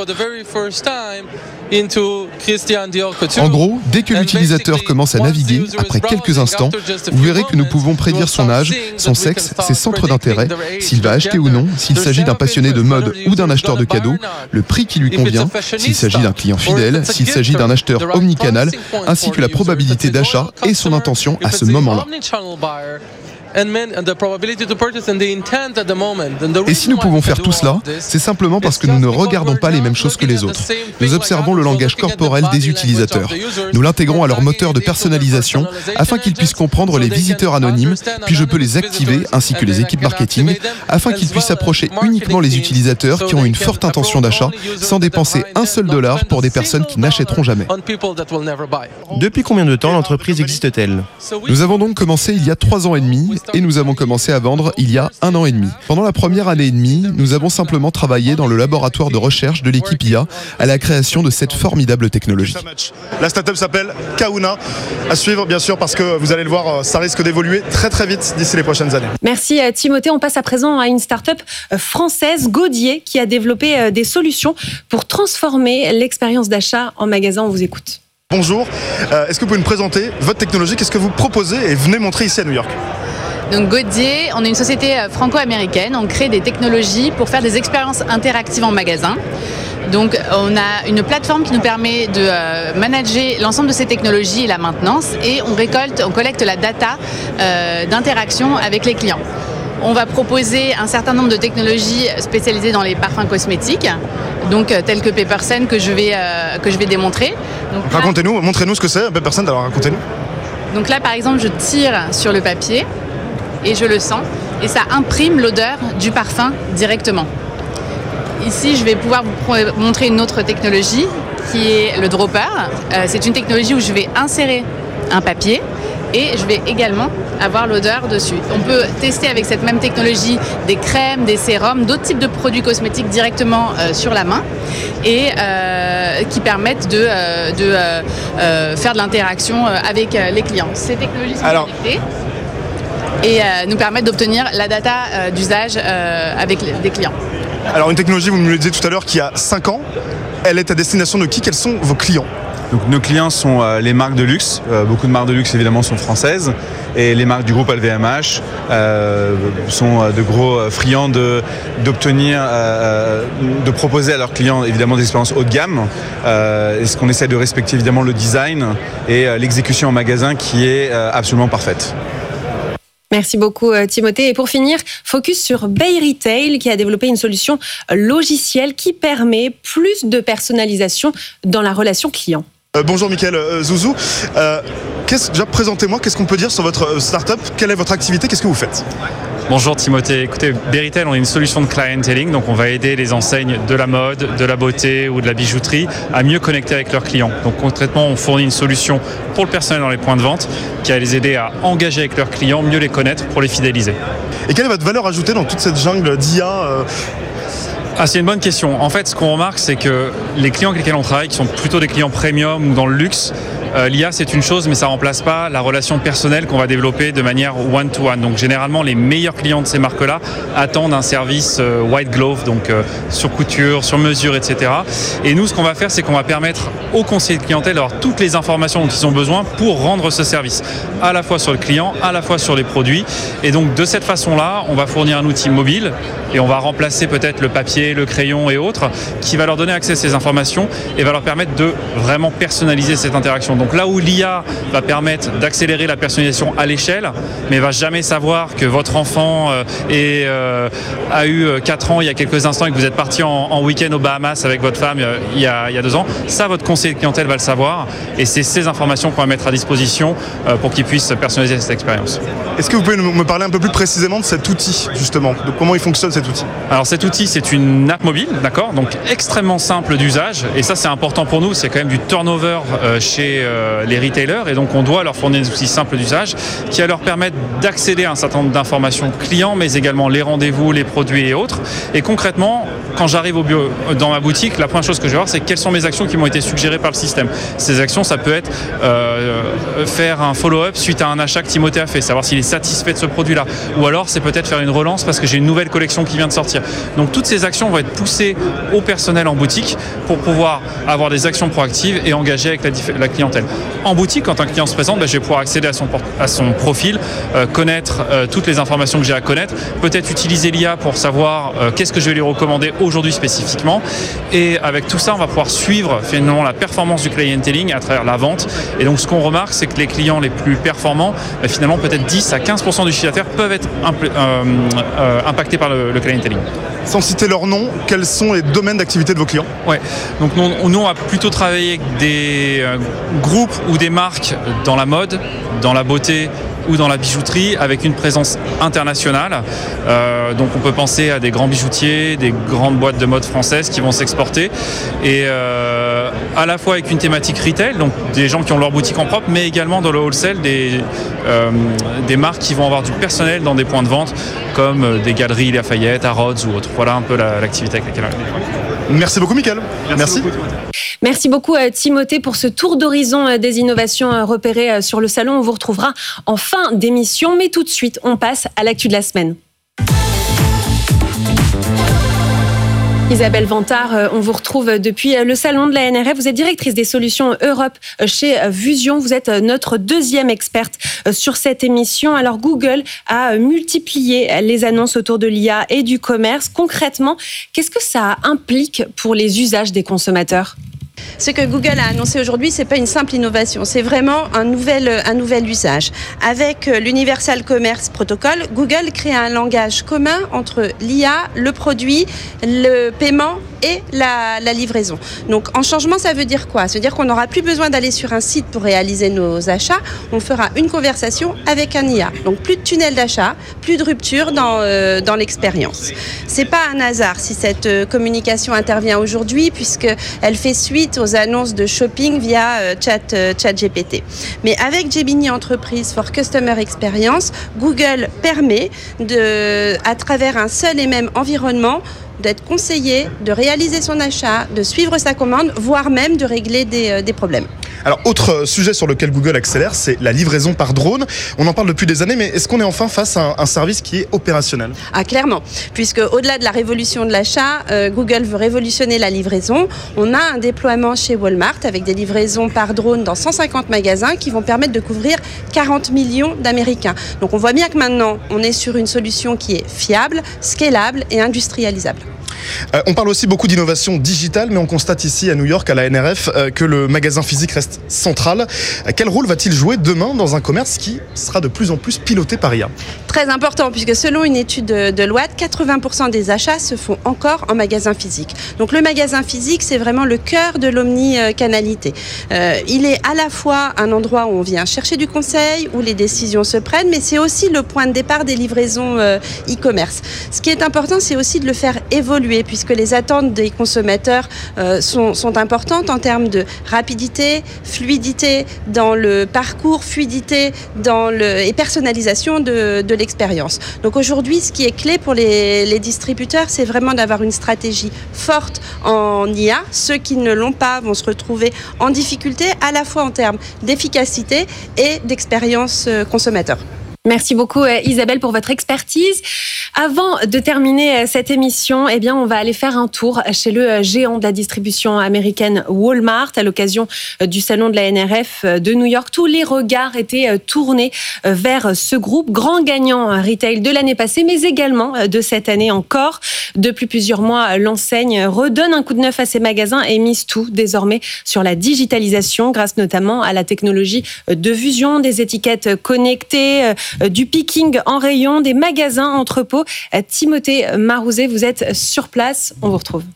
En gros, dès que l'utilisateur commence à naviguer, après quelques instants, vous verrez que nous pouvons prédire son âge, son sexe, ses centres d'intérêt, s'il va acheter ou non, s'il s'agit d'un passionné de mode ou d'un acheteur de cadeaux, le prix qui lui convient, s'il s'agit d'un client fidèle, s'il s'agit d'un acheteur omnicanal, ainsi que la probabilité d'achat et son intention à ce moment-là. Et si nous pouvons faire tout cela, c'est simplement parce que nous ne regardons pas les mêmes choses que les autres. Nous observons le langage corporel des utilisateurs. Nous l'intégrons à leur moteur de personnalisation afin qu'ils puissent comprendre les visiteurs anonymes, puis je peux les activer, ainsi que les équipes marketing, afin qu'ils puissent approcher uniquement les utilisateurs qui ont une forte intention d'achat, sans dépenser un seul dollar pour des personnes qui n'achèteront jamais. Depuis combien de temps l'entreprise existe-t-elle ? Nous avons donc commencé il y a 3 ans et demi, et nous avons commencé à vendre il y a 1 an et demi. Pendant la première année et demie, nous avons simplement travaillé dans le laboratoire de recherche de l'équipe IA à la création de cette formidable technologie. La startup s'appelle Kahuna. À suivre bien sûr parce que vous allez le voir, ça risque d'évoluer très très vite d'ici les prochaines années. Merci Timothée. On passe à présent à une startup française, Gaudier, qui a développé des solutions pour transformer l'expérience d'achat en magasin. On vous écoute. Bonjour, est-ce que vous pouvez nous présenter votre technologie? Qu'est-ce que vous proposez et venez montrer ici à New York? Donc Gaudier, on est une société franco-américaine, on crée des technologies pour faire des expériences interactives en magasin. Donc on a une plateforme qui nous permet de manager l'ensemble de ces technologies et la maintenance, et on collecte la data d'interaction avec les clients. On va proposer un certain nombre de technologies spécialisées dans les parfums cosmétiques, donc telles que Peppersen que je vais démontrer. Donc, racontez-nous, montrez-nous ce que c'est Peppersen, alors racontez-nous. Donc là par exemple je tire sur le papier et je le sens et ça imprime l'odeur du parfum directement. Ici je vais pouvoir vous montrer une autre technologie qui est le dropper. C'est une technologie où je vais insérer un papier et je vais également avoir l'odeur dessus. On peut tester avec cette même technologie des crèmes, des sérums, d'autres types de produits cosmétiques directement sur la main et qui permettent de faire de l'interaction avec les clients. Ces technologies sont connectées et nous permettent d'obtenir la data d'usage avec des clients. Alors une technologie, vous me le disiez tout à l'heure, qui a 5 ans, elle est à destination de qui? Quels sont vos clients? Donc nos clients sont les marques de luxe, beaucoup de marques de luxe évidemment sont françaises, et les marques du groupe LVMH sont de gros friands d'obtenir, de proposer à leurs clients évidemment des expériences haut de gamme. Est-ce qu'on essaie de respecter évidemment le design et l'exécution en magasin qui est absolument parfaite. Merci beaucoup Timothée. Et pour finir, focus sur Bay Retail qui a développé une solution logicielle qui permet plus de personnalisation dans la relation client. Bonjour Mickaël Zouzou. Déjà présentez-moi, qu'est-ce qu'on peut dire sur votre startup? Quelle est votre activité? Qu'est-ce que vous faites? Bonjour Timothée, écoutez, Bay Retail, on est une solution de clienteling, donc on va aider les enseignes de la mode, de la beauté ou de la bijouterie à mieux connecter avec leurs clients. Donc concrètement, on fournit une solution pour le personnel dans les points de vente qui va les aider à engager avec leurs clients, mieux les connaître pour les fidéliser. Et quelle est votre valeur ajoutée dans toute cette jungle d'IA c'est une bonne question. En fait, ce qu'on remarque, c'est que les clients avec lesquels on travaille, qui sont plutôt des clients premium ou dans le luxe, L'IA, c'est une chose, mais ça remplace pas la relation personnelle qu'on va développer de manière one-to-one. Donc généralement, les meilleurs clients de ces marques-là attendent un service white glove, donc sur couture, sur mesure, etc. Et nous, ce qu'on va faire, c'est qu'on va permettre aux conseillers de clientèle d'avoir toutes les informations dont ils ont besoin pour rendre ce service, à la fois sur le client, à la fois sur les produits. Et donc de cette façon-là, on va fournir un outil mobile et on va remplacer peut-être le papier, le crayon et autres, qui va leur donner accès à ces informations et va leur permettre de vraiment personnaliser cette interaction. Donc là où l'IA va permettre d'accélérer la personnalisation à l'échelle, mais va jamais savoir que votre enfant a eu 4 ans il y a quelques instants et que vous êtes parti en week-end aux Bahamas avec votre femme il y a 2 ans, ça votre conseiller de clientèle va le savoir et c'est ces informations qu'on va mettre à disposition pour qu'ils puissent personnaliser cette expérience. Est-ce que vous pouvez me parler un peu plus précisément de cet outil justement, de comment il fonctionne cet outil? Alors cet outil, c'est une app mobile, d'accord, donc extrêmement simple d'usage et ça c'est important pour nous, c'est quand même du turnover chez les retailers et donc on doit leur fournir des outils simples d'usage qui va leur permettre d'accéder à un certain nombre d'informations clients mais également les rendez-vous, les produits et autres. Et concrètement, quand j'arrive dans ma boutique, la première chose que je vais voir, c'est quelles sont mes actions qui m'ont été suggérées par le système. Ces actions, ça peut être faire un follow-up suite à un achat que Timothée a fait, savoir s'il est satisfait de ce produit-là. Ou alors, c'est peut-être faire une relance parce que j'ai une nouvelle collection qui vient de sortir. Donc, toutes ces actions vont être poussées au personnel en boutique pour pouvoir avoir des actions proactives et engager avec la clientèle. En boutique, quand un client se présente, je vais pouvoir accéder à son profil, connaître toutes les informations que j'ai à connaître, peut-être utiliser l'IA pour savoir qu'est-ce que je vais lui recommander aujourd'hui spécifiquement. Et avec tout ça, on va pouvoir suivre finalement la performance du clienteling à travers la vente. Et donc, ce qu'on remarque, c'est que les clients les plus performants, finalement, peut-être 10 à 15% du chiffre d'affaires peuvent être impactés par le clienteling. Sans citer leur nom, quels sont les domaines d'activité de vos clients? Ouais. Donc nous, on va plutôt travailler avec des groupes ou des marques dans la mode, dans la beauté ou dans la bijouterie avec une présence internationale. Donc on peut penser à des grands bijoutiers, des grandes boîtes de mode françaises qui vont s'exporter et à la fois avec une thématique retail, donc des gens qui ont leur boutique en propre, mais également dans le wholesale, des marques qui vont avoir du personnel dans des points de vente comme des galeries Lafayette, Harrods ou autres. Voilà un peu l'activité avec laquelle on est. Merci beaucoup, Mickaël. Merci. Merci beaucoup Timothée pour ce tour d'horizon des innovations repérées sur le salon. On vous retrouvera en fin d'émission, mais tout de suite, on passe à l'actu de la semaine. Isabelle Vantard, on vous retrouve depuis le salon de la NRF. Vous êtes directrice des solutions Europe chez Vusion. Vous êtes notre deuxième experte sur cette émission. Alors Google a multiplié les annonces autour de l'IA et du commerce. Concrètement, qu'est-ce que ça implique pour les usages des consommateurs ? Ce que Google a annoncé aujourd'hui, c'est pas une simple innovation, c'est vraiment un nouvel usage. Avec l'Universal Commerce Protocol, Google crée un langage commun entre l'IA, le produit, le paiement et la livraison. Donc en changement, ça veut dire quoi ? Ça veut dire qu'on n'aura plus besoin d'aller sur un site pour réaliser nos achats, on fera une conversation avec un IA. Donc plus de tunnel d'achat, plus de rupture dans l'expérience. C'est pas un hasard si cette communication intervient aujourd'hui, puisqu'elle fait suite aux annonces de shopping via ChatGPT. Mais avec Gemini Entreprise for Customer Experience, Google permet à travers un seul et même environnement d'être conseillé, de réaliser son achat, de suivre sa commande, voire même de régler des problèmes. Alors, autre sujet sur lequel Google accélère, c'est la livraison par drone. On en parle depuis des années, mais est-ce qu'on est enfin face à un service qui est opérationnel ? Ah, clairement, puisque au-delà de la révolution de l'achat, Google veut révolutionner la livraison. On a un déploiement chez Walmart avec des livraisons par drone dans 150 magasins qui vont permettre de couvrir 40 millions d'Américains. Donc on voit bien que maintenant, on est sur une solution qui est fiable, scalable et industrialisable. On parle aussi beaucoup d'innovation digitale, mais on constate ici à New York, à la NRF, que le magasin physique reste central. Quel rôle va-t-il jouer demain dans un commerce qui sera de plus en plus piloté par IA ? Très important, puisque selon une étude de Deloitte, 80% des achats se font encore en magasin physique. Donc le magasin physique, c'est vraiment le cœur de l'omnicanalité. Il est à la fois un endroit où on vient chercher du conseil, où les décisions se prennent, mais c'est aussi le point de départ des livraisons e-commerce. Ce qui est important, c'est aussi de le faire évoluer puisque les attentes des consommateurs sont importantes en termes de rapidité, fluidité dans le parcours, fluidité et personnalisation de l'expérience. Donc aujourd'hui, ce qui est clé pour les distributeurs, c'est vraiment d'avoir une stratégie forte en IA. Ceux qui ne l'ont pas vont se retrouver en difficulté à la fois en termes d'efficacité et d'expérience consommateur. Merci beaucoup Isabelle pour votre expertise. Avant de terminer cette émission, eh bien on va aller faire un tour chez le géant de la distribution américaine Walmart à l'occasion du salon de la NRF de New York. Tous les regards étaient tournés vers ce groupe, grand gagnant retail de l'année passée, mais également de cette année encore. Depuis plusieurs mois, l'enseigne redonne un coup de neuf à ses magasins et mise tout désormais sur la digitalisation, grâce notamment à la technologie de fusion, des étiquettes connectées, du picking en rayon, des magasins entrepôts. Timothée Marouzet, vous êtes sur place, on vous retrouve.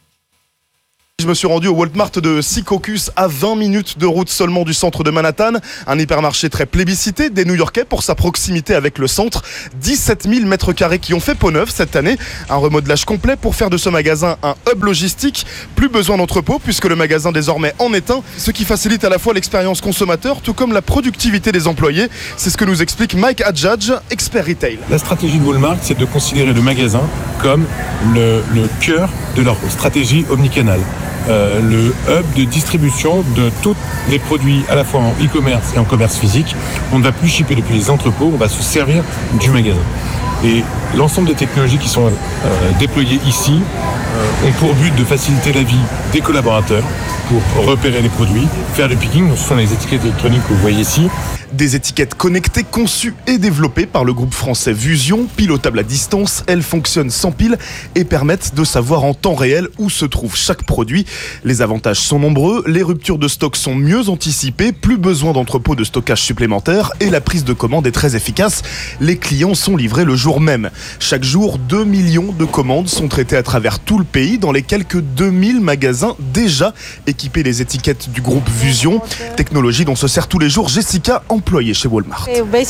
Je me suis rendu au Walmart de Secaucus, à 20 minutes de route seulement du centre de Manhattan. Un hypermarché très plébiscité des New-Yorkais pour sa proximité avec le centre. 17 000 mètres carrés qui ont fait peau neuve cette année. Un remodelage complet pour faire de ce magasin un hub logistique. Plus besoin d'entrepôt puisque le magasin désormais en est un. Ce qui facilite à la fois l'expérience consommateur tout comme la productivité des employés. C'est ce que nous explique Mike Adjadj, expert retail. La stratégie de Walmart, c'est de considérer le magasin comme le cœur de leur stratégie omnicanal. Le hub de distribution de tous les produits à la fois en e-commerce et en commerce physique. On ne va plus shipper depuis les entrepôts, on va se servir du magasin. Et l'ensemble des technologies qui sont déployées ici ont pour but de faciliter la vie des collaborateurs pour repérer les produits, faire du picking. Ce sont les étiquettes électroniques que vous voyez ici. Des étiquettes connectées conçues et développées par le groupe français Vusion, pilotables à distance, elles fonctionnent sans pile et permettent de savoir en temps réel où se trouve chaque produit. Les avantages sont nombreux, les ruptures de stock sont mieux anticipées, plus besoin d'entrepôts de stockage supplémentaires et la prise de commande est très efficace. Les clients sont livrés le jour même. Chaque jour, 2 millions de commandes sont traitées à travers tout le pays dans les quelques 2000 magasins déjà équipés des étiquettes du groupe Vusion, technologie dont se sert tous les jours Jessica, employée chez Walmart.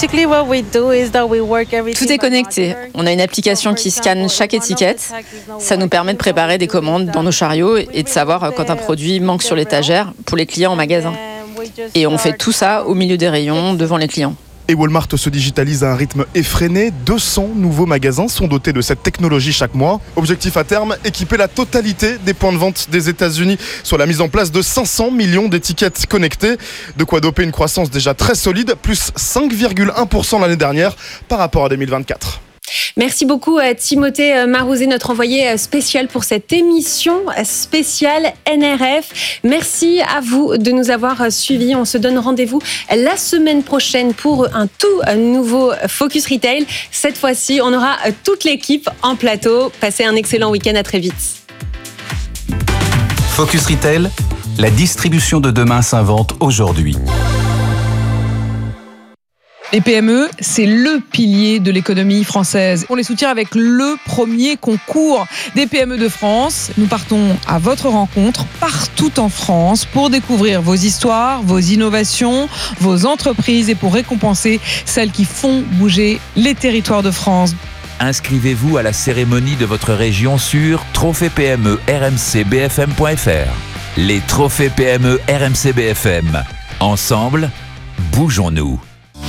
Tout est connecté. On a une application qui scanne chaque étiquette. Ça nous permet de préparer des commandes dans nos chariots et de savoir quand un produit manque sur l'étagère pour les clients en magasin. Et on fait tout ça au milieu des rayons, devant les clients. Et Walmart se digitalise à un rythme effréné. 200 nouveaux magasins sont dotés de cette technologie chaque mois. Objectif à terme, équiper la totalité des points de vente des États-Unis sur la mise en place de 500 millions d'étiquettes connectées. De quoi doper une croissance déjà très solide, plus 5,1% l'année dernière par rapport à 2024. Merci beaucoup Timothée Marouzet, notre envoyé spécial pour cette émission spéciale NRF. Merci à vous de nous avoir suivis. On se donne rendez-vous la semaine prochaine pour un tout nouveau Focus Retail. Cette fois-ci, on aura toute l'équipe en plateau. Passez un excellent week-end, à très vite. Focus Retail, la distribution de demain s'invente aujourd'hui. Les PME, c'est le pilier de l'économie française. On les soutient avec le premier concours des PME de France. Nous partons à votre rencontre partout en France pour découvrir vos histoires, vos innovations, vos entreprises et pour récompenser celles qui font bouger les territoires de France. Inscrivez-vous à la cérémonie de votre région sur trophée PME RMC BFM.fr. Les trophées PME RMC BFM. Ensemble, bougeons-nous.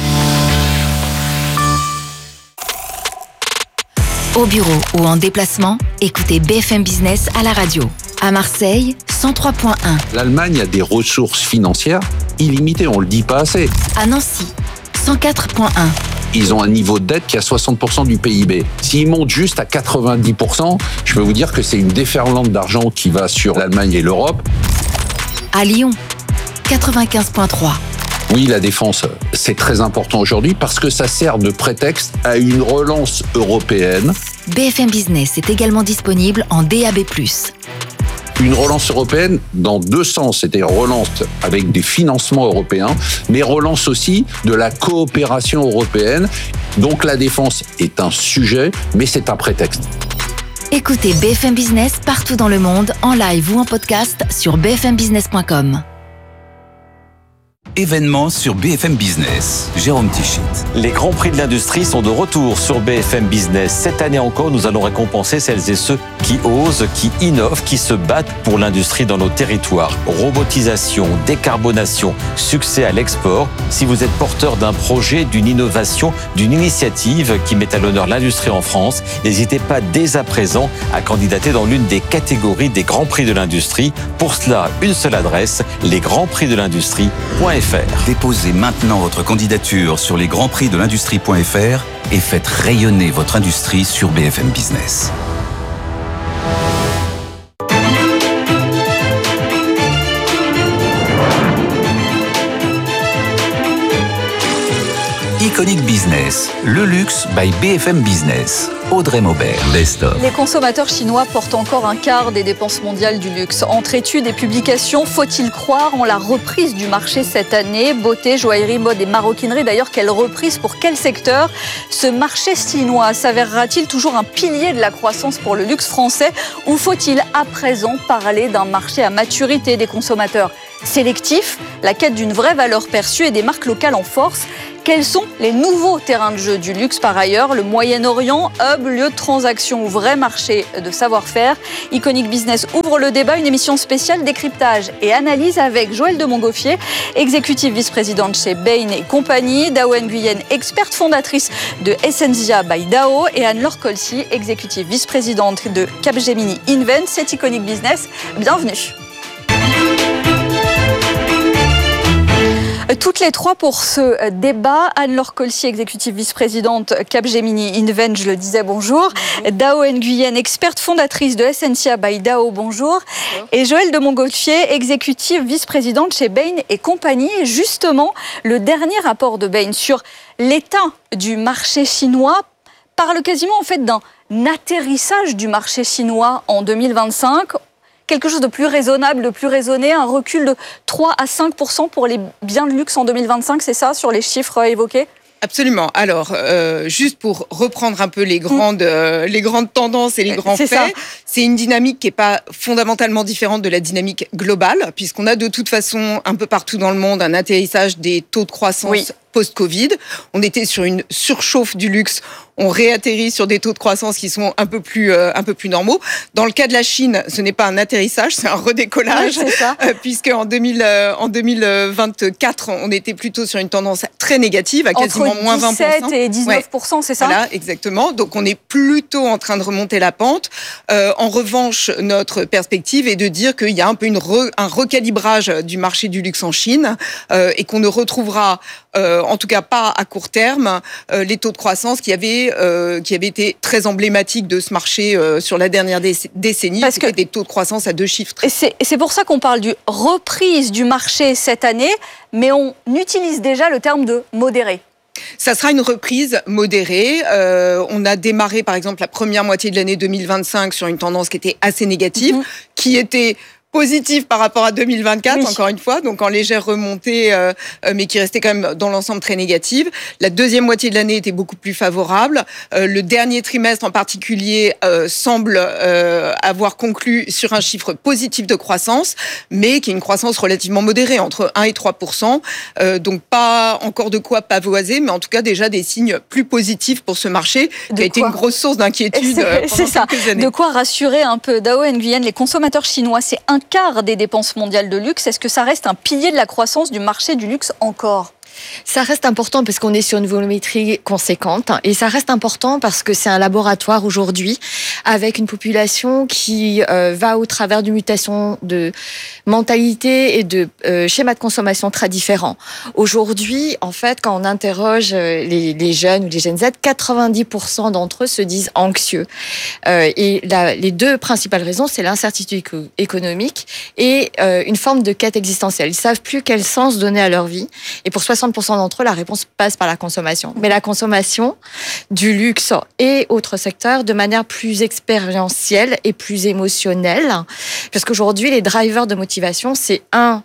Au bureau ou en déplacement, écoutez BFM Business à la radio. À Marseille, 103.1. L'Allemagne a des ressources financières illimitées, on ne le dit pas assez. À Nancy, 104.1. Ils ont un niveau de dette qui a 60% du PIB. S'ils montent juste à 90%, je peux vous dire que c'est une déferlante d'argent qui va sur l'Allemagne et l'Europe. À Lyon, 95.3. Oui, la défense, c'est très important aujourd'hui parce que ça sert de prétexte à une relance européenne. BFM Business est également disponible en DAB+. Une relance européenne dans deux sens, c'est-à-dire relance avec des financements européens, mais relance aussi de la coopération européenne. Donc la défense est un sujet, mais c'est un prétexte. Écoutez BFM Business partout dans le monde, en live ou en podcast sur bfmbusiness.com. Événements sur BFM Business. Jérôme Tichit. Les grands prix de l'industrie sont de retour sur BFM Business. Cette année encore, nous allons récompenser celles et ceux qui osent, qui innovent, qui se battent pour l'industrie dans nos territoires. Robotisation, décarbonation, succès à l'export. Si vous êtes porteur d'un projet, d'une innovation, d'une initiative qui met à l'honneur l'industrie en France, n'hésitez pas dès à présent à candidater dans l'une des catégories des grands prix de l'industrie. Pour cela, une seule adresse, lesgrandsprixdelindustrie.fr. Déposez maintenant votre candidature sur lesgrandsprixdelindustrie.fr et faites rayonner votre industrie sur BFM Business. Iconic Business, le luxe by BFM Business. Audrey Maubert, Best of. Les consommateurs chinois portent encore un quart des dépenses mondiales du luxe. Entre études et publications, faut-il croire en la reprise du marché cette année? Beauté, joaillerie, mode et maroquinerie. D'ailleurs, quelle reprise pour quel secteur? Ce marché chinois s'avérera-t-il toujours un pilier de la croissance pour le luxe français? Ou faut-il à présent parler d'un marché à maturité des consommateurs sélectifs, la quête d'une vraie valeur perçue et des marques locales en force? Quels sont les nouveaux terrains de jeu du luxe par ailleurs? Le Moyen-Orient, hub, lieu de transaction ou vrai marché de savoir-faire? Iconic Business ouvre le débat, une émission spéciale décryptage et analyse avec Joëlle de Montgolfier, exécutive vice-présidente chez Bain et compagnie, Dao Nguyen, experte fondatrice de Essentia by Dao, et Anne-Laure Colcy, exécutive vice-présidente de Capgemini Invent. C'est Iconic Business. Bienvenue. Toutes les trois pour ce débat. Anne-Laure Colcy, exécutive vice-présidente Capgemini Invent, je le disais, bonjour. Dao Nguyen, experte fondatrice de Essentia by Dao, bonjour. Et Joëlle de Montgolfier, exécutive vice-présidente chez Bain et compagnie. Et justement, le dernier rapport de Bain sur l'état du marché chinois parle quasiment en fait d'un atterrissage du marché chinois en 2025. Quelque chose de plus raisonnable, de plus raisonné, un recul de 3 à 5% pour les biens de luxe en 2025, c'est ça, sur les chiffres évoqués? Absolument. Alors, juste pour reprendre un peu les grandes tendances et les grands faits, c'est une dynamique qui n'est pas fondamentalement différente de la dynamique globale, puisqu'on a de toute façon un peu partout dans le monde un atterrissage des taux de croissance post-Covid. On était sur une surchauffe du luxe. On réatterrit sur des taux de croissance qui sont un peu plus normaux. Dans le cas de la Chine, ce n'est pas un atterrissage, c'est un redécollage, puisque en 2024, on était plutôt sur une tendance très négative, à quasiment moins 20%. Entre 17 et 19%, c'est ça? Voilà, exactement. Donc on est plutôt en train de remonter la pente. En revanche, notre perspective est de dire qu'il y a un peu un recalibrage du marché du luxe en Chine et qu'on ne retrouvera en tout cas pas à court terme, les taux de croissance qui avaient été très emblématiques de ce marché sur la dernière décennie. Parce que des taux de croissance à 2 chiffres. Et c'est pour ça qu'on parle du reprise du marché cette année, mais on utilise déjà le terme de modéré. Ça sera une reprise modérée. On a démarré, par exemple, la première moitié de l'année 2025 sur une tendance qui était assez négative, qui était positive par rapport à 2024, encore une fois, donc en légère remontée, mais qui restait quand même dans l'ensemble très négative. La deuxième moitié de l'année était beaucoup plus favorable. Le dernier trimestre en particulier semble avoir conclu sur un chiffre positif de croissance, mais qui est une croissance relativement modérée, entre 1 et 3%. Donc pas encore de quoi pavoiser, mais en tout cas déjà des signes plus positifs pour ce marché, qui a été une grosse source d'inquiétude pendant quelques années. De quoi rassurer un peu. Dao Nguyen, les consommateurs chinois, c'est un quart des dépenses mondiales de luxe. Est-ce que ça reste un pilier de la croissance du marché du luxe encore ? Ça reste important parce qu'on est sur une volumétrie conséquente et ça reste important parce que c'est un laboratoire aujourd'hui avec une population qui va au travers d'une mutation de mentalité et de schémas de consommation très différents. Aujourd'hui, en fait, quand on interroge les jeunes ou les Gen Z, 90% d'entre eux se disent anxieux. Et les deux principales raisons, c'est l'incertitude économique et une forme de quête existentielle. Ils savent plus quel sens donner à leur vie. Et pour 60% d'entre eux, la réponse passe par la consommation. Mais la consommation du luxe et autres secteurs de manière plus expérientielle et plus émotionnelle. Parce qu'aujourd'hui, les drivers de motivation, c'est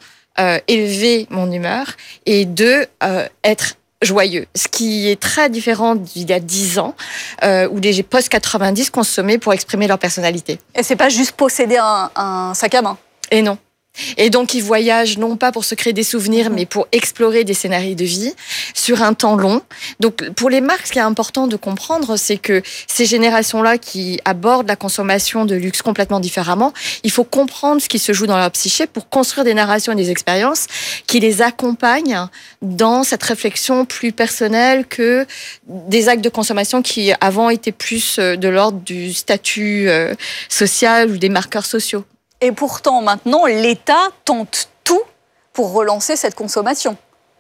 élever mon humeur et 2, être joyeux. Ce qui est très différent d'il y a 10 ans, où les post-90 consommaient pour exprimer leur personnalité. Et c'est pas juste posséder un sac à main. Et non. Et donc, ils voyagent non pas pour se créer des souvenirs, mais pour explorer des scénarios de vie sur un temps long. Donc, pour les marques, ce qui est important de comprendre, c'est que ces générations-là qui abordent la consommation de luxe complètement différemment, il faut comprendre ce qui se joue dans leur psyché pour construire des narrations et des expériences qui les accompagnent dans cette réflexion plus personnelle que des actes de consommation qui avant étaient plus de l'ordre du statut social ou des marqueurs sociaux. Et pourtant, maintenant, l'État tente tout pour relancer cette consommation.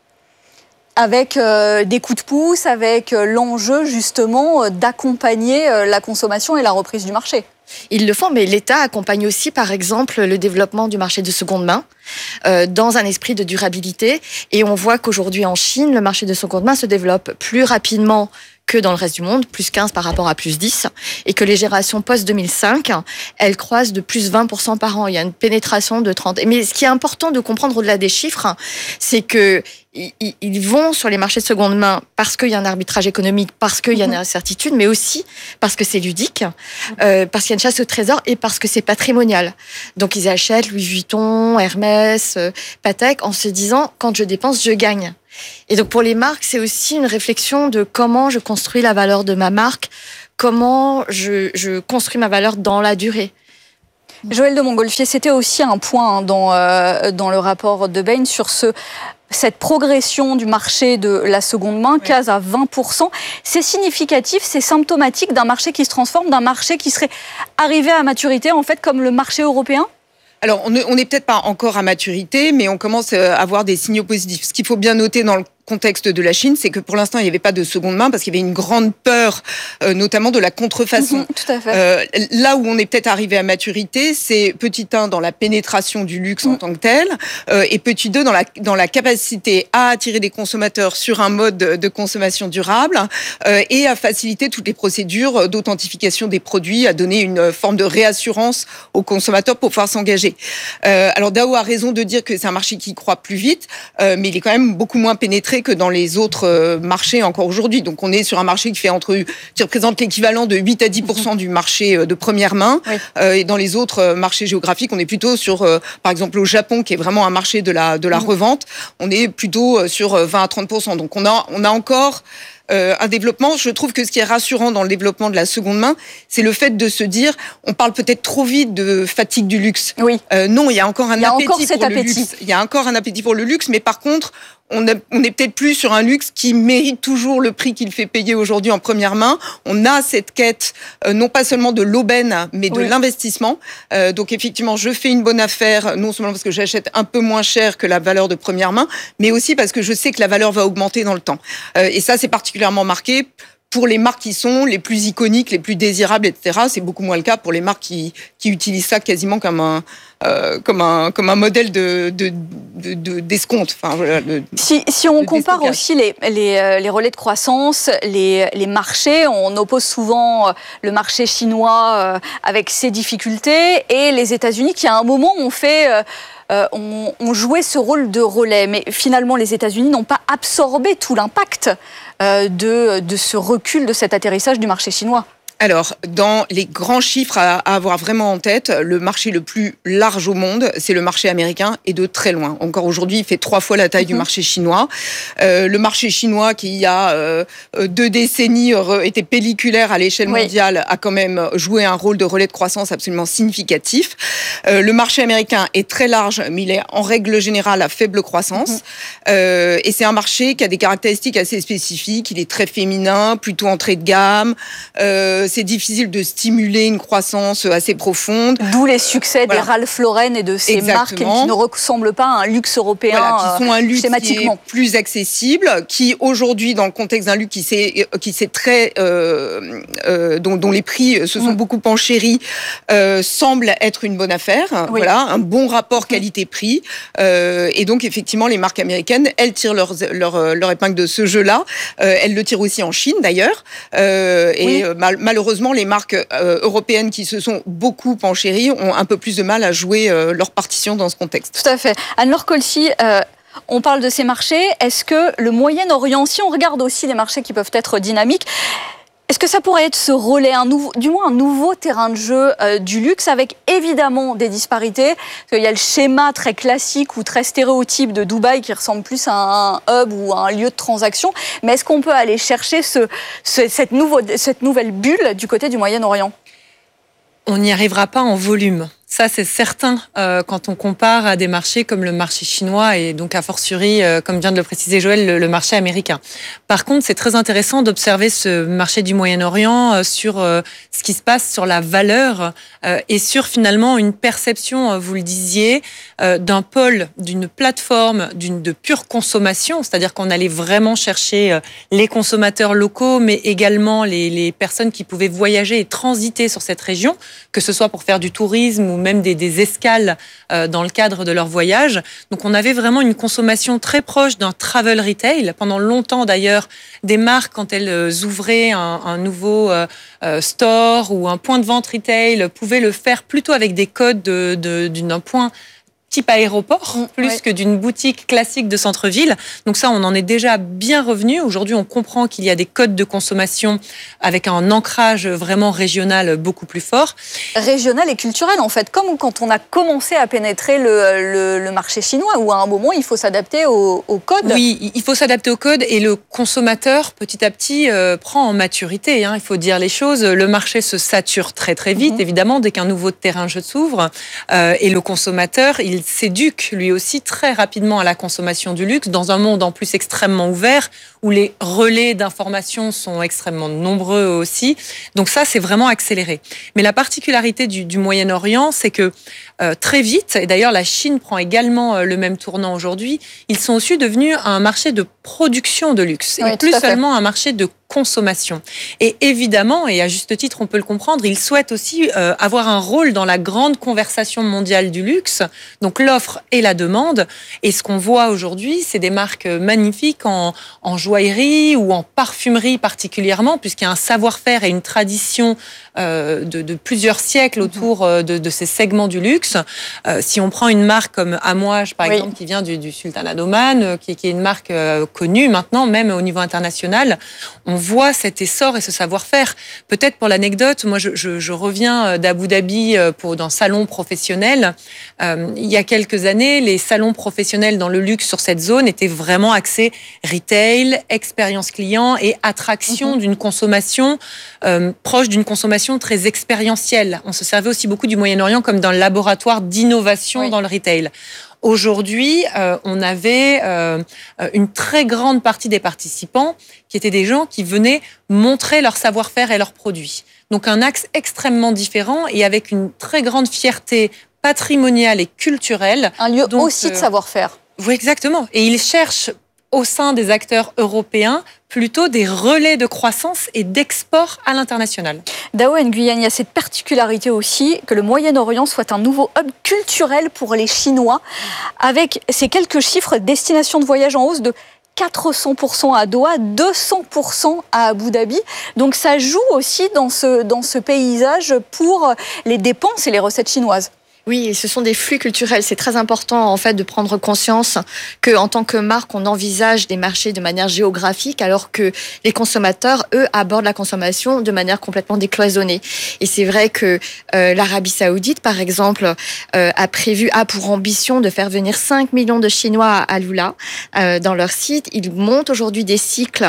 Avec des coups de pouce, avec l'enjeu, justement, d'accompagner la consommation et la reprise du marché. Ils le font, mais l'État accompagne aussi, par exemple, le développement du marché de seconde main dans un esprit de durabilité. Et on voit qu'aujourd'hui, en Chine, le marché de seconde main se développe plus rapidement que dans le reste du monde, plus 15 par rapport à plus 10, et que les générations post-2005, elles croissent de plus 20% par an. Il y a une pénétration de 30. Mais ce qui est important de comprendre au-delà des chiffres, c'est que ils vont sur les marchés de seconde main parce qu'il y a un arbitrage économique, parce qu'il y a une incertitude, mais aussi parce que c'est ludique, parce qu'il y a une chasse au trésor et parce que c'est patrimonial. Donc ils achètent Louis Vuitton, Hermès, Patek en se disant « quand je dépense, je gagne ». Et donc pour les marques, c'est aussi une réflexion de comment je construis la valeur de ma marque, comment je construis ma valeur dans la durée. Joël de Montgolfier, c'était aussi un point dans le rapport de Bain sur cette progression du marché de la seconde main, 15 à 20%. C'est significatif, c'est symptomatique d'un marché qui se transforme, d'un marché qui serait arrivé à maturité, en fait, comme le marché européen ? Alors, on n'est peut-être pas encore à maturité, mais on commence à avoir des signaux positifs. Ce qu'il faut bien noter dans le contexte de la Chine, c'est que pour l'instant, il n'y avait pas de seconde main parce qu'il y avait une grande peur, notamment de la contrefaçon. Tout à fait. Là où on est peut-être arrivé à maturité, c'est petit 1 dans la pénétration du luxe en tant que tel, et petit 2 dans la capacité à attirer des consommateurs sur un mode de consommation durable et à faciliter toutes les procédures d'authentification des produits, à donner une forme de réassurance aux consommateurs pour pouvoir s'engager. Alors Dao a raison de dire que c'est un marché qui croît plus vite, mais il est quand même beaucoup moins pénétré que dans les autres marchés encore aujourd'hui. Donc on est sur un marché qui représente l'équivalent de 8 à 10% du marché de première main. Oui. Et dans les autres marchés géographiques, on est plutôt sur, par exemple, au Japon, qui est vraiment un marché de la revente, on est plutôt sur 20 à 30%. Donc on a encore un développement. Je trouve que ce qui est rassurant dans le développement de la seconde main, c'est le fait de se dire, on parle peut-être trop vite de fatigue du luxe. Oui. Non, il y a encore un appétit pour le luxe. Il y a encore un appétit pour le luxe, mais par contre, on est peut-être plus sur un luxe qui mérite toujours le prix qu'il fait payer aujourd'hui en première main. On a cette quête, non pas seulement de l'aubaine, mais de l'investissement. Donc effectivement, je fais une bonne affaire, non seulement parce que j'achète un peu moins cher que la valeur de première main, mais aussi parce que je sais que la valeur va augmenter dans le temps. Et ça, c'est particulièrement marqué pour les marques qui sont les plus iconiques, les plus désirables, etc. C'est beaucoup moins le cas pour les marques qui utilisent ça quasiment comme un modèle d'escompte. Enfin, voilà, si on compare aussi les relais de croissance, les marchés, on oppose souvent le marché chinois avec ses difficultés et les États-Unis qui, à un moment, ont joué ce rôle de relais. Mais finalement, les États-Unis n'ont pas absorbé tout l'impact de ce recul, de cet atterrissage du marché chinois. Alors, dans les grands chiffres à avoir vraiment en tête, le marché le plus large au monde, c'est le marché américain et de très loin. Encore aujourd'hui, il fait 3 fois la taille du marché chinois. Le marché chinois, qui il y a 2 décennies était pelliculaire à l'échelle mondiale, a quand même joué un rôle de relais de croissance absolument significatif. Le marché américain est très large, mais il est en règle générale à faible croissance. Et c'est un marché qui a des caractéristiques assez spécifiques. Il est très féminin, plutôt entrée de gamme. C'est difficile de stimuler une croissance assez profonde. D'où les succès des Ralph Lauren et de ces marques qui ne ressemblent pas à un luxe européen, qui sont un luxe schématiquement. Qui est plus accessible, qui aujourd'hui, dans le contexte d'un luxe qui s'est très, dont les prix se sont beaucoup enchéris, semble être une bonne affaire. Oui. Voilà, un bon rapport qualité-prix. Et donc effectivement, les marques américaines, elles tirent leur épingle de ce jeu-là. Elles le tirent aussi en Chine d'ailleurs. Et malheureusement, les marques européennes qui se sont beaucoup enchéries ont un peu plus de mal à jouer leur partition dans ce contexte. Tout à fait. Anne-Laure Colcy, on parle de ces marchés. Est-ce que le Moyen-Orient, si on regarde aussi les marchés qui peuvent être dynamiques, Est-ce que ça pourrait être ce relais, du moins un nouveau terrain de jeu du luxe, avec évidemment des disparités? Parce qu'il y a le schéma très classique ou très stéréotype de Dubaï qui ressemble plus à un hub ou à un lieu de transaction. Mais est-ce qu'on peut aller chercher cette nouvelle bulle du côté du Moyen-Orient? On n'y arrivera pas en volume. Ça, c'est certain quand on compare à des marchés comme le marché chinois et donc a fortiori, comme vient de le préciser Joël, le marché américain. Par contre, c'est très intéressant d'observer ce marché du Moyen-Orient sur ce qui se passe sur la valeur et sur finalement une perception, vous le disiez, d'un pôle, d'une plateforme, de pure consommation, c'est-à-dire qu'on allait vraiment chercher les consommateurs locaux, mais également les personnes qui pouvaient voyager et transiter sur cette région, que ce soit pour faire du tourisme ou même des escales dans le cadre de leur voyage. Donc on avait vraiment une consommation très proche d'un travel retail. Pendant longtemps d'ailleurs, des marques, quand elles ouvraient un nouveau store ou un point de vente retail, pouvaient le faire plutôt avec des codes d'un point type aéroport, plus que d'une boutique classique de centre-ville. Donc ça, on en est déjà bien revenu. Aujourd'hui, on comprend qu'il y a des codes de consommation avec un ancrage vraiment régional beaucoup plus fort. Régional et culturel, en fait. Comme quand on a commencé à pénétrer le marché chinois, où à un moment, il faut s'adapter au code. Oui, il faut s'adapter au code et le consommateur, petit à petit, prend en maturité. Il faut dire les choses. Le marché se sature très, très vite, évidemment, dès qu'un nouveau terrain de jeu s'ouvre. Et le consommateur, il s'éduque lui aussi très rapidement à la consommation du luxe dans un monde en plus extrêmement ouvert où les relais d'information sont extrêmement nombreux aussi. Donc ça, c'est vraiment accéléré. Mais la particularité du Moyen-Orient, c'est que très vite, et d'ailleurs la Chine prend également le même tournant aujourd'hui, ils sont aussi devenus un marché de production de luxe et plus seulement un marché de consommation. Et évidemment, et à juste titre, on peut le comprendre, ils souhaitent aussi avoir un rôle dans la grande conversation mondiale du luxe, donc l'offre et la demande. Et ce qu'on voit aujourd'hui, c'est des marques magnifiques en joaillerie ou en parfumerie particulièrement, puisqu'il y a un savoir-faire et une tradition de plusieurs siècles autour de ces segments du luxe. Si on prend une marque comme Amouage, par exemple, qui vient du Sultanat d'Oman, qui est une marque connue maintenant, même au niveau international, on voit cet essor et ce savoir-faire. Peut-être pour l'anecdote, moi je reviens d'Abu Dhabi dans salon professionnel. Il y a quelques années, les salons professionnels dans le luxe sur cette zone étaient vraiment axés retail, expérience client et attraction d'une consommation proche d'une consommation très expérientielle. On se servait aussi beaucoup du Moyen-Orient comme d'un laboratoire d'innovation dans le retail. Aujourd'hui, on avait une très grande partie des participants qui étaient des gens qui venaient montrer leur savoir-faire et leurs produits. Donc un axe extrêmement différent et avec une très grande fierté patrimoniale et culturelle. Un lieu aussi de savoir-faire. Oui, exactement. Et ils cherchent au sein des acteurs européens plutôt des relais de croissance et d'export à l'international. Dao Nguyen, il y a cette particularité aussi que le Moyen-Orient soit un nouveau hub culturel pour les Chinois, avec ces quelques chiffres, destination de voyage en hausse de 400% à Doha, 200% à Abu Dhabi. Donc ça joue aussi dans ce paysage pour les dépenses et les recettes chinoises. Oui, ce sont des flux culturels. C'est très important en fait de prendre conscience que en tant que marque, on envisage des marchés de manière géographique, alors que les consommateurs, eux, abordent la consommation de manière complètement décloisonnée. Et c'est vrai que l'Arabie Saoudite, par exemple, a pour ambition de faire venir 5 millions de Chinois à Alula dans leur site. Ils montent aujourd'hui des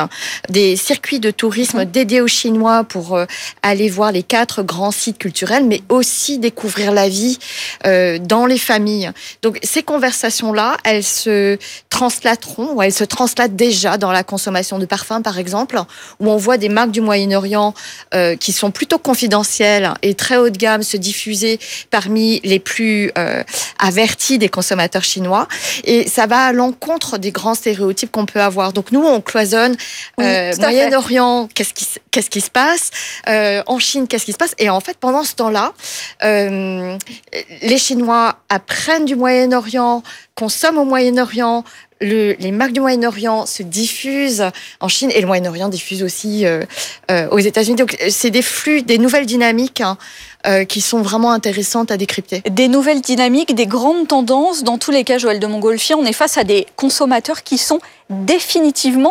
circuits de tourisme dédiés aux Chinois pour aller voir les 4 grands sites culturels, mais aussi découvrir la vie dans les familles. Donc ces conversations-là, elles se translateront, ou elles se translatent déjà dans la consommation de parfums, par exemple, où on voit des marques du Moyen-Orient qui sont plutôt confidentielles et très haut de gamme se diffuser parmi les plus avertis des consommateurs chinois. Et ça va à l'encontre des grands stéréotypes qu'on peut avoir. Donc nous, on cloisonne Moyen-Orient, qu'est-ce qui se passe, en Chine, qu'est-ce qui se passe. Et en fait, pendant ce temps-là, les Chinois apprennent du Moyen-Orient, consomment au Moyen-Orient, les marques du Moyen-Orient se diffusent en Chine et le Moyen-Orient diffuse aussi aux États-Unis. Donc c'est des flux, des nouvelles dynamiques qui sont vraiment intéressantes à décrypter. Des nouvelles dynamiques, des grandes tendances. Dans tous les cas, Joël de Montgolfier, on est face à des consommateurs qui sont définitivement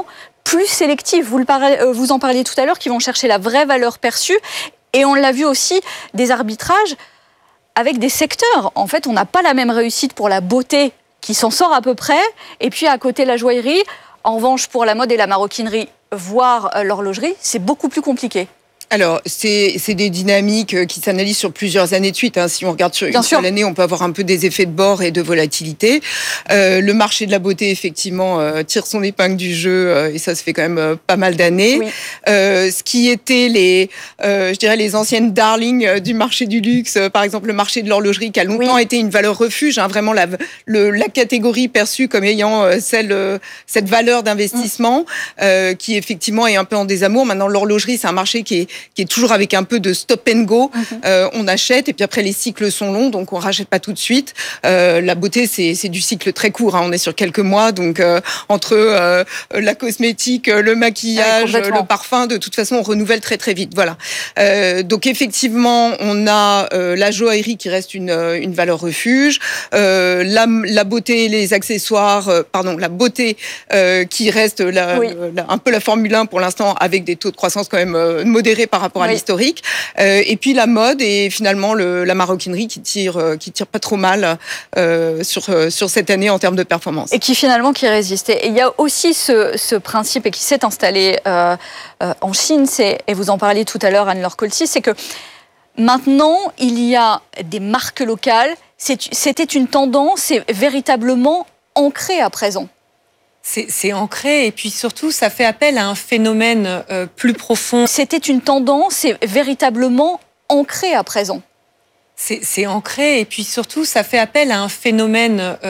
plus sélectives. Vous en parliez tout à l'heure, qui vont chercher la vraie valeur perçue. Et on l'a vu aussi, des arbitrages avec des secteurs. En fait, on n'a pas la même réussite pour la beauté, qui s'en sort à peu près, et puis à côté la joaillerie. En revanche, pour la mode et la maroquinerie, voire l'horlogerie, c'est beaucoup plus compliqué. Alors, c'est des dynamiques qui s'analysent sur plusieurs années de suite. Si on regarde sur une seule année, on peut avoir un peu des effets de bord et de volatilité. Le marché de la beauté, effectivement, tire son épingle du jeu et ça se fait quand même pas mal d'années. Oui. Ce qui était les anciennes darlings du marché du luxe, par exemple le marché de l'horlogerie, qui a longtemps été une valeur refuge, vraiment la catégorie perçue comme ayant cette valeur d'investissement, qui effectivement est un peu en désamour. Maintenant, l'horlogerie, c'est un marché qui est toujours avec un peu de stop and go. On achète et puis après les cycles sont longs, donc on rachète pas tout de suite. La beauté, c'est du cycle très court. On est sur quelques mois, donc entre la cosmétique, le maquillage, le parfum, de toute façon, on renouvelle très très vite. Voilà. Donc effectivement, on a la joaillerie qui reste une valeur refuge, la beauté et les accessoires, la beauté qui reste un peu la Formule 1 pour l'instant, avec des taux de croissance quand même modérés par rapport à l'historique, et puis la mode et finalement la maroquinerie qui tire pas trop mal sur cette année en termes de performance. Et qui résiste. Et il y a aussi ce principe et qui s'est installé en Chine, et vous en parliez tout à l'heure, Anne-Laure Colty, c'est que maintenant il y a des marques locales. C'était une tendance, c'est véritablement ancré à présent. C'est ancré et puis surtout, ça fait appel à un phénomène plus profond. C'était une tendance, c'est véritablement ancré à présent. C'est ancré et puis surtout, ça fait appel à un phénomène